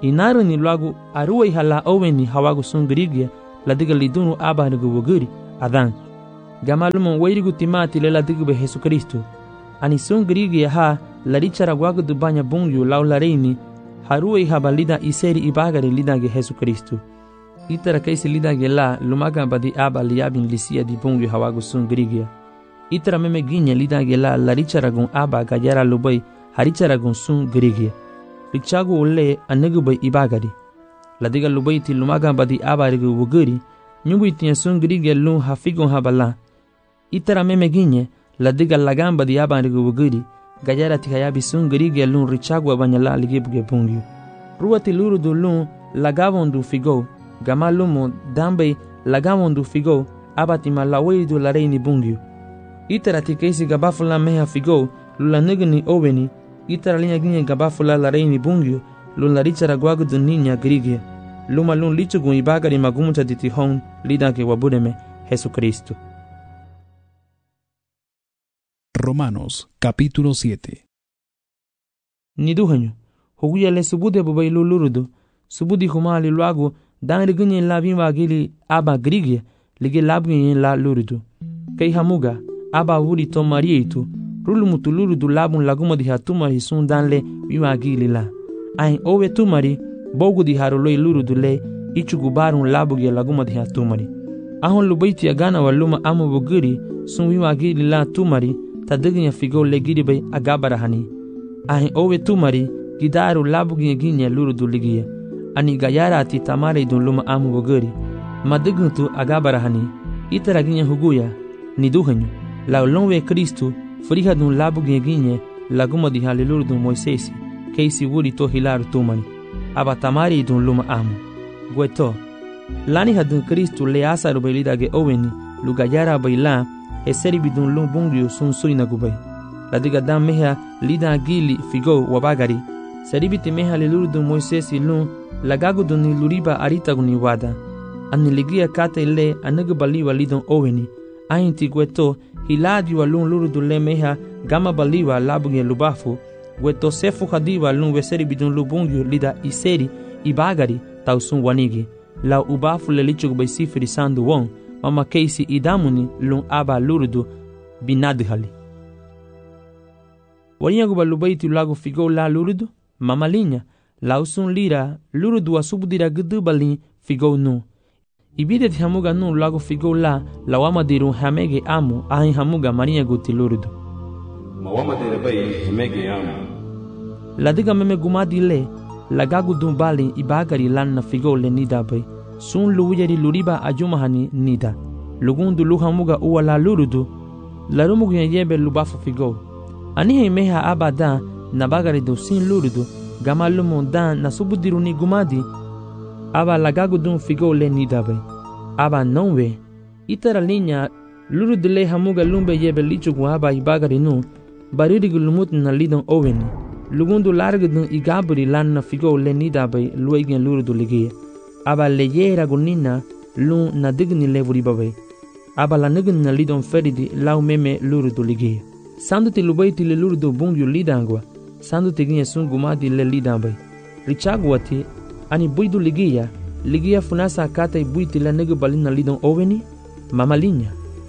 Inarani luagu aruai hala oweni hawagu sun grigia ladiga lidunu aba rigu waguri adan. Gamalumon wairigu timati le ladigu be Jesu Kristo. Ani sun grigia ha larichara guagu du banya bungyu lau lareini haruai haba lida iseri ibagari lida ge Jesu Kristo. Itara kaisi lida ge la lumaga badi aba liabin lisia di bungyu hawagu sun grigia. Itara meme ginya lida ge la larichara gun aba gajara lubai harichara gun sun grigia. Richagu ule anagu bay ibagari. Ladiga lubai ti lumaga badi aba rigu wuguri nyungu itinya sun grigia lun hafigun habala. Itara meme ginya ladiga lagamba di aba rigu wuguri gajara ti hayabi sun grigia lun richagu abanyala ligibuge bungyu. Ruati luru du lun lagavondu figo gamalumo dambe lagavondu figo abati malawei du lareini bungyu. Itara ti kaisi gabafula meha figo lula nigni oweni. Itara linha ginha gabafula lareini bungyu lula richara guagu du ninya grigia. Luma lun lichugun ibagari magumucha di tihon lidake wabudeme Jesu Cristo. Romanos capítulo 7. Niduhanyo huguya le subude bubai lulurudu subudi humali luagu dan ginha la vimba gili aba grigia lige labginha la lurudu. Kei hamuga aba wuri to marieitu rulumu tuluru du labun laguma di hatumari sun danle wima gili la. Ain owe tumari bogu di haroloi luru du le ichugu barun labu gi laguma di hatumari. Ahon lubaiti agana waluma amu buguri sun wima gili la tumari tadiginya figo le giri bay agabara hani. Ain owe tumari gidaru labu gi ginya luru du ligia. Ani gayara ati tamare dun luma amu buguri. Madiguntu agabara hani. Itara ginya huguya ni duhanyo. La ulonwe Kristu friha dun labu ginye laguma di halilur dun Moisesi keisi wuri to hilaru tumani aba tamari dun luma amu gueto lani hadun Kristu le asaru belida ge oweni lugayara baila eseri bidun lum bungyu sun suina gubay ladiga dam meha lida gili figo wabagari seribiti meha lilur dun Moisesi lum lagagu dun luriba arita guni wada ani ligia kate le anagu baliwa lidon oweni ainti gueto hiladi wa lun luru dule meha gama baliwa labunge lubafu weto sefu hadiwa lun weseri bidun lubungyu lida iseri ibagari tausun wanigi la ubafu le lichug bay sifiri sandu won mama keisi idamuni lun aba lurudu binadhali waniyagu balubaiti lagu figo la lurudu mama linya lausun lira lurudu wa subudira gudu balin figo nu Ibidet hamuga nun lago figo la wama dirun hamege amu ahin hamuga maria guti lurudu. Mawama dere bay hamege amu. Ladiga meme gumadi le lagagu dun balin ibagari lan na figo le nida bay. Sun luwiyari luriba ajumahani nida. Lugundu lu hamuga uwa la lurudu. Larumugu yebe lubafu figo. Anihe meha abada na bagari do sin lurudu. Gamalumu dan na subudiruni gumadi. Aba lagagu dun figo le nidabay. Aba nonwe. Itara linya luru dile hamuga lumbe yebe lichugu aba ibagari nu. Baririgu lumut na lidon oweni. Lugundu largu dun igaburi lan na figo le nidabay luegen luru du ligie. Aba le yera gunina lun na digni le vuribabay. Aba la nigin na lidon feridi lau meme luru du ligie. Sandu ti lubaiti le luru du bungyu lidangwa. Sandu ti ginye sun gumadi le lidambay. Richaguati ani buidu ligia funasa kata i buiti la negu balina lidon oweni mama linya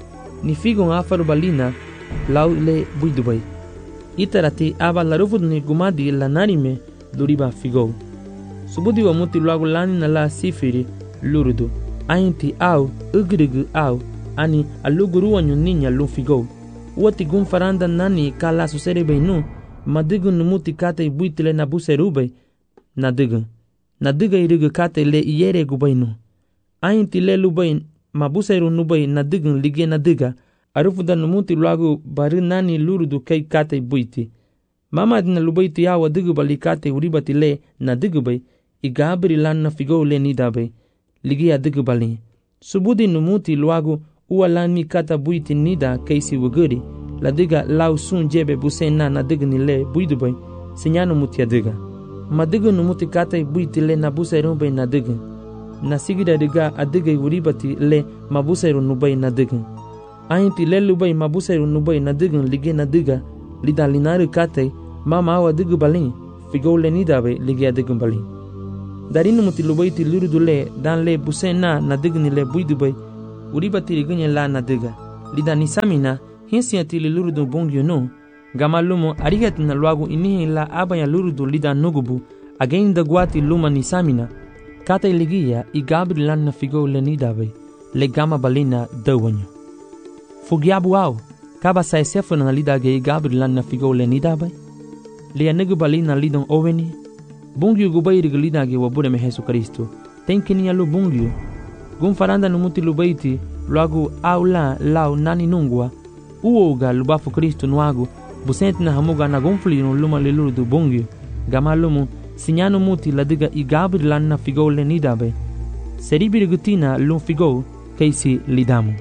ni figon afaru balina lau le buidu bay itarati aba la rufud ni gumadi la narime duriba figo subudi wa muti lagu lani na la sifiri lurudu ainti au ugrigu au ani aluguru wanyu ninya lu figo wati gun faranda nani kala susere bay nu madigun muti kata i buiti le na buseru bay na digun Nadiga irigu kate le iyere gubaynu. Ainti le lubayn mabuseru nubayn nadigun lige nadiga. Arufuda numuti lagu bari nani lurudu kay kate buiti. Mama dina lubayti yawa digu bali kate uribati le nadigu bay. Igabri lan na figo le nidabay. Lige adigu bali. Subudi numuti lagu uwa lan mi kata buiti nida kaysi wuguri. Ladiga lau sun jebe busen na nadigni le buidu bay. Sinyanu muti adiga. Madigu numuti kata buiti le nabuseru bay nadigu. Nasigida diga adiga uribati le mabuseru nubay nadigu. Ainti le lubay mabuseru nubay nadigu lige nadiga. Lida linari kata mama awa digu balin. Figo le nidabe lige adigu balin. Darinu muti lubaiti lurudu le dan le busena na digni le buidu bay uriba tiri gunye la na diga. Lida nisamina hinsia tili lurudu bongyo no. Gama lumo arigat na luagu inihi la abaya lurudu lida nugubu againda guati luma nisamina. Kata iligia i Gabriel lan na figo le nidabay le gama balina dawanyo. Fugiabu au kaba sa sefu na lida ge i Gabriel lan na figo le nidabay. Le nugu balina lidon oweni. Bungyu gubairi lida ge wabure me Jesu Kristo. Tenkini alu bungyu. Gumfaranda numuti lubaiti luagu au la lau nani nungwa. Uoga lubafu Kristo nuagu. Busenti na hamuga na gumfli no luma le lurudu bungyu. Gama lumu sinyano muti ladiga i Gabriel lan na figo le nidabe. Seribiri gutina lum figo keisi lidamu.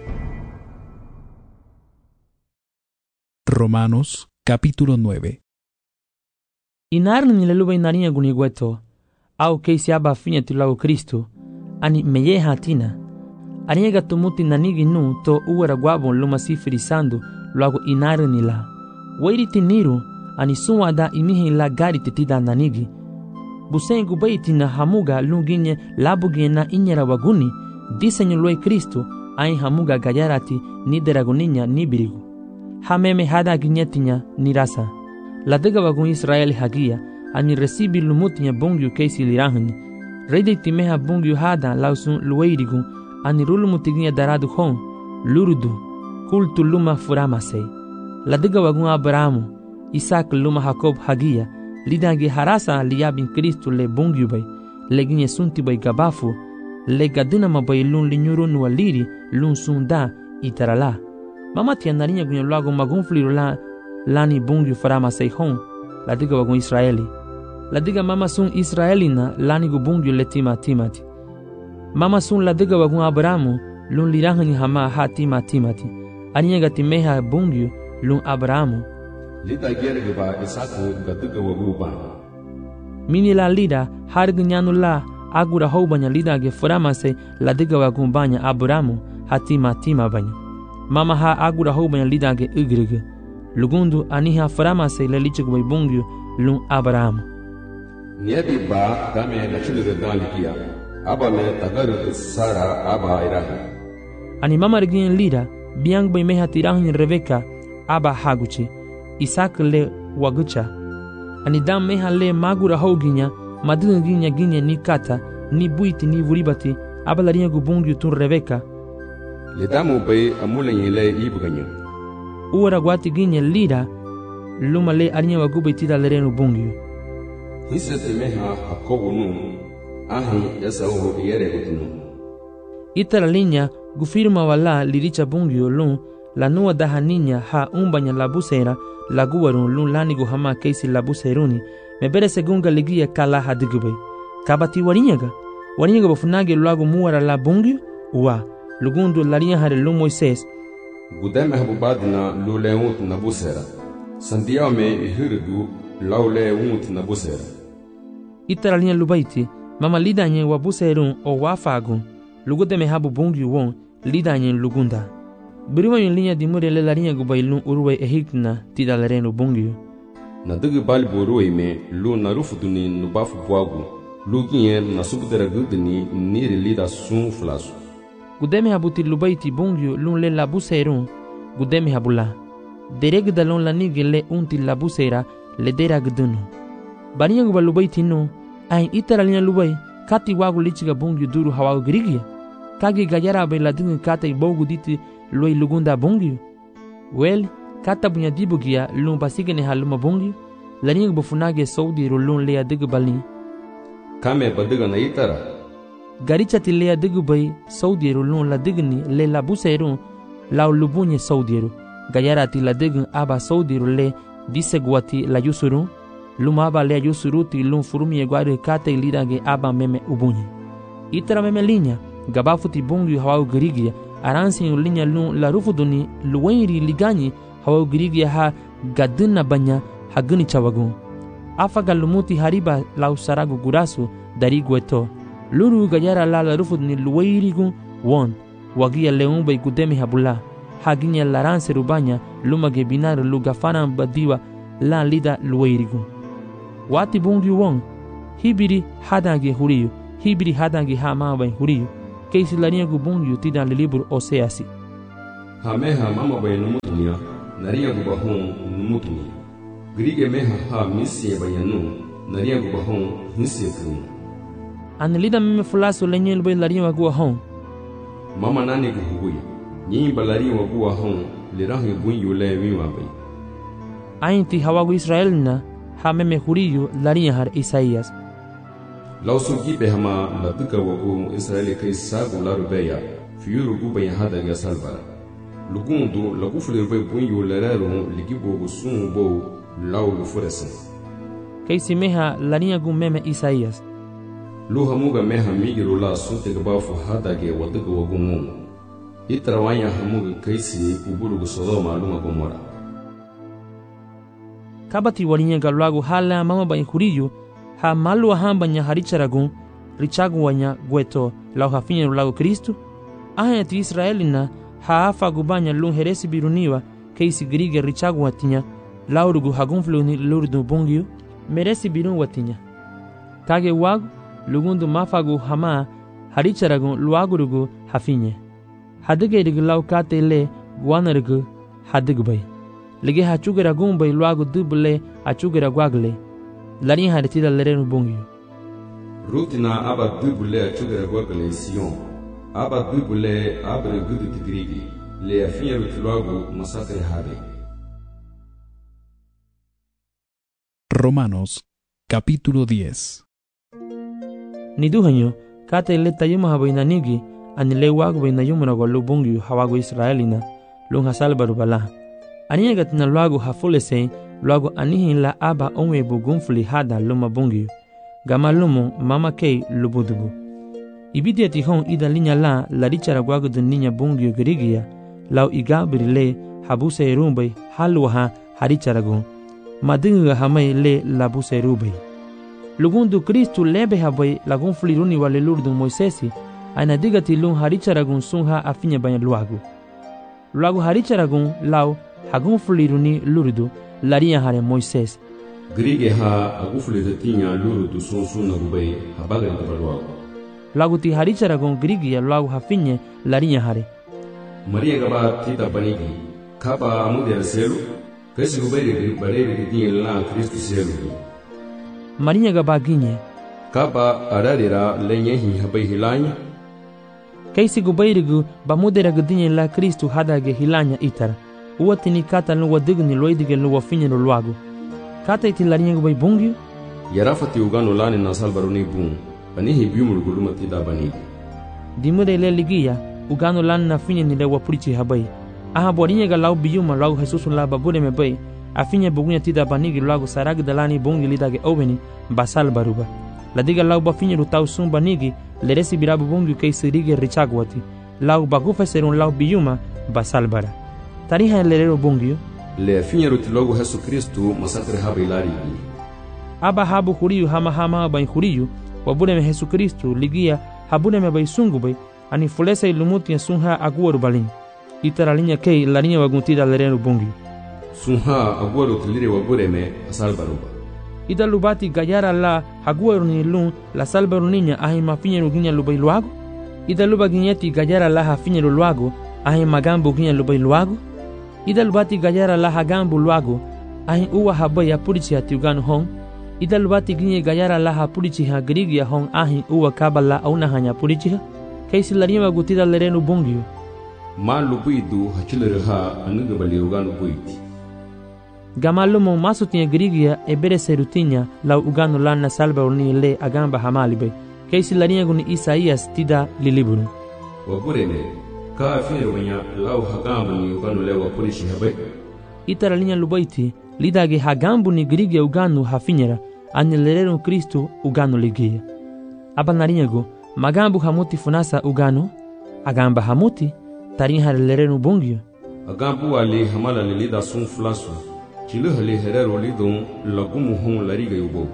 Romanos capítulo 9. Inarni ni leluba inarinha gunigueto. Au keisi aba finya tilago Kristo. Ani meye hatina. Aniega tumuti nanigi nu to uwara guabon luma sifirisando luago inarni la. Wairi tiniru ani suwada imihi la gari titida nanigi. Busengu baiti na hamuga lunginye labugie na inyera waguni. Disenyo lue Kristo ai hamuga gayarati ni deraguninya ni birigu. Hameme hada ginyetinya ni rasa. Ladiga wagun Israeli hagia ani resibi lumutinya bungyu keisi lirahani. Rede timeha bungyu hada lausun lueirigu ani rulumutiginya daradu hon lurudu kultu luma furamase. Ladiga wagun Abrahamu Isaac luma Jacob hagia lidagi harasa liyabin Kristo le bungyu bay leginye sunti bay gabafu le gadinama bay lun linyuru nuwa liri lun sunda itarala. Mama tianarinya gunyo lago magunfliru la lani bungyu farama seihon ladiga wagun Israeli. Ladiga mama sun Israeli na lani gu bungyu le timati. Mama sun ladiga wagun Abrahamu lun lirahani hama ha timati. Aninya gatimeha bungyu lun Abrahamu. Lida gerge ba Isaku gadiga wagu ba. Mini la lida hargu nyanu la agura houbanya lida ge farama se ladiga wagun banya Abrahamu ha tima banya. Mama ha agura houbanya lida ge igrige. Lugundu aniha farama se le lichik bay bungyu lun Abrahamu. Niebi ba dame na chuluga dalikia. Aba me tagaru Sara aba irahi. Ani mama regin lida biang bay meha tirahin Rebeka aba haguchi. Isaac le wagucha. Ani dam meha le magura houginya madunginya ginya ni kata ni buiti ni vuribati aba larinha gubungyu tun Rebeka. Le damu bay amulenye le ibganyo. Uwara guati ginye lida luma le arinya wagubai tida lerenu bungyu. Hisete meha Jacobo nu ahi Esau yere gutnu. Itara linya gufirma wala liricha bungyu lun la nuwa dahaninya ha umbanya labusera laguwarun lun lanigu hama keisi labuseruni mebere segunga ligia kala hadigubay. Kabati warinyaga bafunage luagu muwara la bungyu uwa lugundu larinya hare lun Moises. Gudeme habubadina luleunt na busera. Sandiao me ihiridu lauleunt na busera. Itara linya lubaiti mama lidanye wa buserun o wafagun lugudeme habu bungyu won lidanye lugunda. Biriwa yung linya dimure le larinha gubailun uruwe ehikna tida lerenu bungyu. Na digi bali boruwe me lu na rufuduni nubafu bwagu. Lu ginye na subdera gudini niri lida sun flasu. Gudeme habuti lubaiti bungyu lun le labuserun gudeme habula. Dereg dalon lanige le unti labusera le dera gudunu. Barinya guba lubaiti no ain itara linya lubai kati wagu lichiga bungyu duru hawagu girigia. Kagi gayara bay ladingi kata ibogu diti loi lugunda bungyu. Well, kata bunya dibugia lun pasigene haluma bungyu. Laniga bufunage saudi lun lea digu balin. Kame badiga na itara. Garicha ti lea digu bay saudi lun la digni le labuserun lau lubunye saudi gayara ti la digun aba saudi le disegwati la yusurun. Luma aba lea yusuruti lun furumi egwari kata ilidage aba meme ubunye. Itara meme linya gabafuti bungyu hawagu girigia. Aransi yung linya lun la rufuduni luwairi liganyi hawagu girigia ha gadina banya haguni chawagun. Afaga lumuti hariba lau saragu gurasu dari gueto. Luru gayara la rufuduni luwairigun won. Wagia leumba igudemi habula. Haginya laranse rubanya lumage binaru lugafana badiwa la lida luwairigun. Wati bungyu won. Hibiri hadage huriyu. hibri hadangi ha mama bain huriyu keisi larinha gu bungiyu tidan li libro Oseasi. Hameha mama bain numutunia naria gu bahon numutunia. Grige meha ha misie bayanu naria gu bahon misie krum. Anelida meme fulaso lenyel bain larinha wagu ahon. Mama nani gu huguya. Nyi balari wagu ahon lirahi bunyu le miwa bay. Ainti hawagu Israelina ha meme huriyu larinha har Isaías. Lausu gibe hama la duka wagu Israeli kai sagu la rubeya fiuru gu bayan hada ga salbara. Lugundu la gufle bay bunyu lerero ligibo gu sunbo lau lu furesen. Keisi meha larinha gu meme Isaías. Luha muga meha migiru la sunte gabafu hada ge waduka wagu ngun. Itrawanya hamuga keisi uburu gu Sodoma luma Gomora. Kabati warinha galwagu hala mama bain huriyu ha malu hambanya haricharagun richagu wanya gueto lau hafinye lagu Kristu ahayati Israelina ha afa gubanya lun heresi biruniwa keisi grige richagu watinya laurugu hagunfluni lurdu bungiu meresi birun watinya kage wagu lugundu mafagu hama haricharagun luagurugu hafinye hadigerigu lau kate le guanarugu hadigbay lege hachugeragun bay luagu duble achugeraguagle larinha haritida lerenu bungiu. Rutina aba dubule achugera gwagale Sion. Aba dubule abre gudu tigrigi. Le afinha rutiluagu masakre hade. Romanos, capítulo 10. Niduhanyo, kate le tayuma habainanigi, anile wagu bainayumuna gwalu bungiu hawagu Israelina, lunga salbaru balaha. Aniagatina luagu hafulese, luagu anihin la aba onwe bugunfuli hada luma bungiu. Gama lumu mama kei lubudubu. Ibidia tihon ida linya la richara gwagu dun ninya bungiu gerigia, lau iga birile habuse rumbai halwaha haricharagun. Madinga hamai le labuse rubai. Lugundu Kristu lebe habai lagunfuli runi wale lurdun Moisesi, aina digati lun haricharagun sunha afinya banya luagu. Luagu haricharagun lau hagunfuli runi lurdu laria hare Moises. Grige ha agufuli tinya lurdu sunsuna rubai habagari tabaluagu. Lagu ti haricharagun grigia luagu hafinye laria hare. Maria gaba tita banigi kaba amudera selu kasi rubai barere tinya la Kristu selu. Maria gaba ginye kaba ararira lenyehi habai hilanya. Kaisi gubairigu bamudera gudinye la Kristu hadage hilanya itara. Uwatini kata luwa digni loidige luwa finye luagu. Kata iti larinha gubai bungiu? Yarafati ugano lani na salbaruni bung. Banihi biumul guluma tida banigi. Dimude ile ligia ugano lani na finye nile wapurichi habai. Aha borinha ga lau biuma lau Jesusu la babure me bai. Afinye bugunya tida banigi luagu saragi dalani bungi lidage oveni basal baruba. Ladiga lau bafinye rutau sum banigi leresi birabu bungiu kei sirige richagwati. Lau bagufa serun lau biuma basal bara. Tariha lerero bungiu? Le finye rutilogu Jesu Kristu masakre habai lari. Aba habu huriyu hama bain huriyu wabune me Jesu Kristu ligia habune me bai sungu bai ani fulesa ilumuti ya sunha aguaru balin. Itara linya kei larinha waguntida lerero bungiu. Sunha aguaru tilire wabure me asalbaruba. Ida lubati gayara la haguaru ni lun la salbaru ninya ahi mafinye ruginya lubai luagu. Ida luba ginyeti gayara la hafinye luagu ahi magambu ginya lubai luagu. Ida lubati gayara la hagambu luagu ahi uwa habai ya purichi hatiuganu hong. Ida lubati ginye gayara la hapurichi ha grigia hong ahi uwa kabala auna hanya purichi ha. Kaisi larinha wagutida lerenu bungiu. Ma lubuidu hachilere ha anuga baliuganu buiti. Gamalumo masutinha grigia ebere serutinya lau uganu lana salba uni le agamba hamalibe. Kaisi larinha guni Isaías tida liliburu. Waburene ka afine wanya lau hagambu ni uganu le wapurishi habai. Itara linha lubaiti lidage hagambu ni grigia uganu hafinyera ane lerero Kristu uganu ligia. Aba narinha go magambu hamuti funasa uganu agamba hamuti tarinha lerero bungio. Agambu wali hamala lilida sun flasu. Chiluhali herero lidon lagumu hon lariga yubo.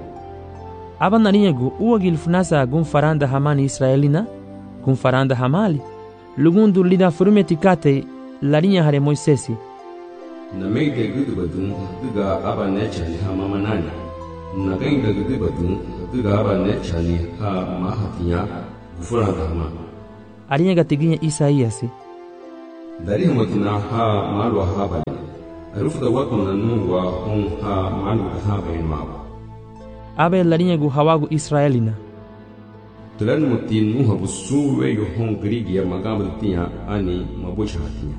Aba narinha go uagil funasa gun faranda hamani Israelina gun faranda hamali. Lugundu lida furumeti kate larinha hare Moisesi. Na meide gudu badun duga aba necha li hamamanani. Nagang dagdi batun gaba ne chani ha mahatinya gufuranda ma. Arinya gatiginya Isaías. Dari matina ha malwa ha bali. Arufu da watu na nungwa hon ha malu ha bayin ma. Abe larinya gu hawagu Israelina. Tulan mutin nuha busu we yo hon grigi ya magam tinya ani mabusha hatinya.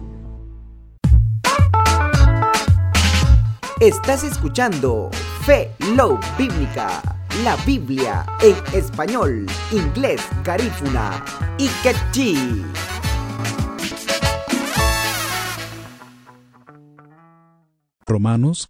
Estás escuchando Fe Love Bíblica, la Biblia en español, inglés, garífuna y quechí. Romanos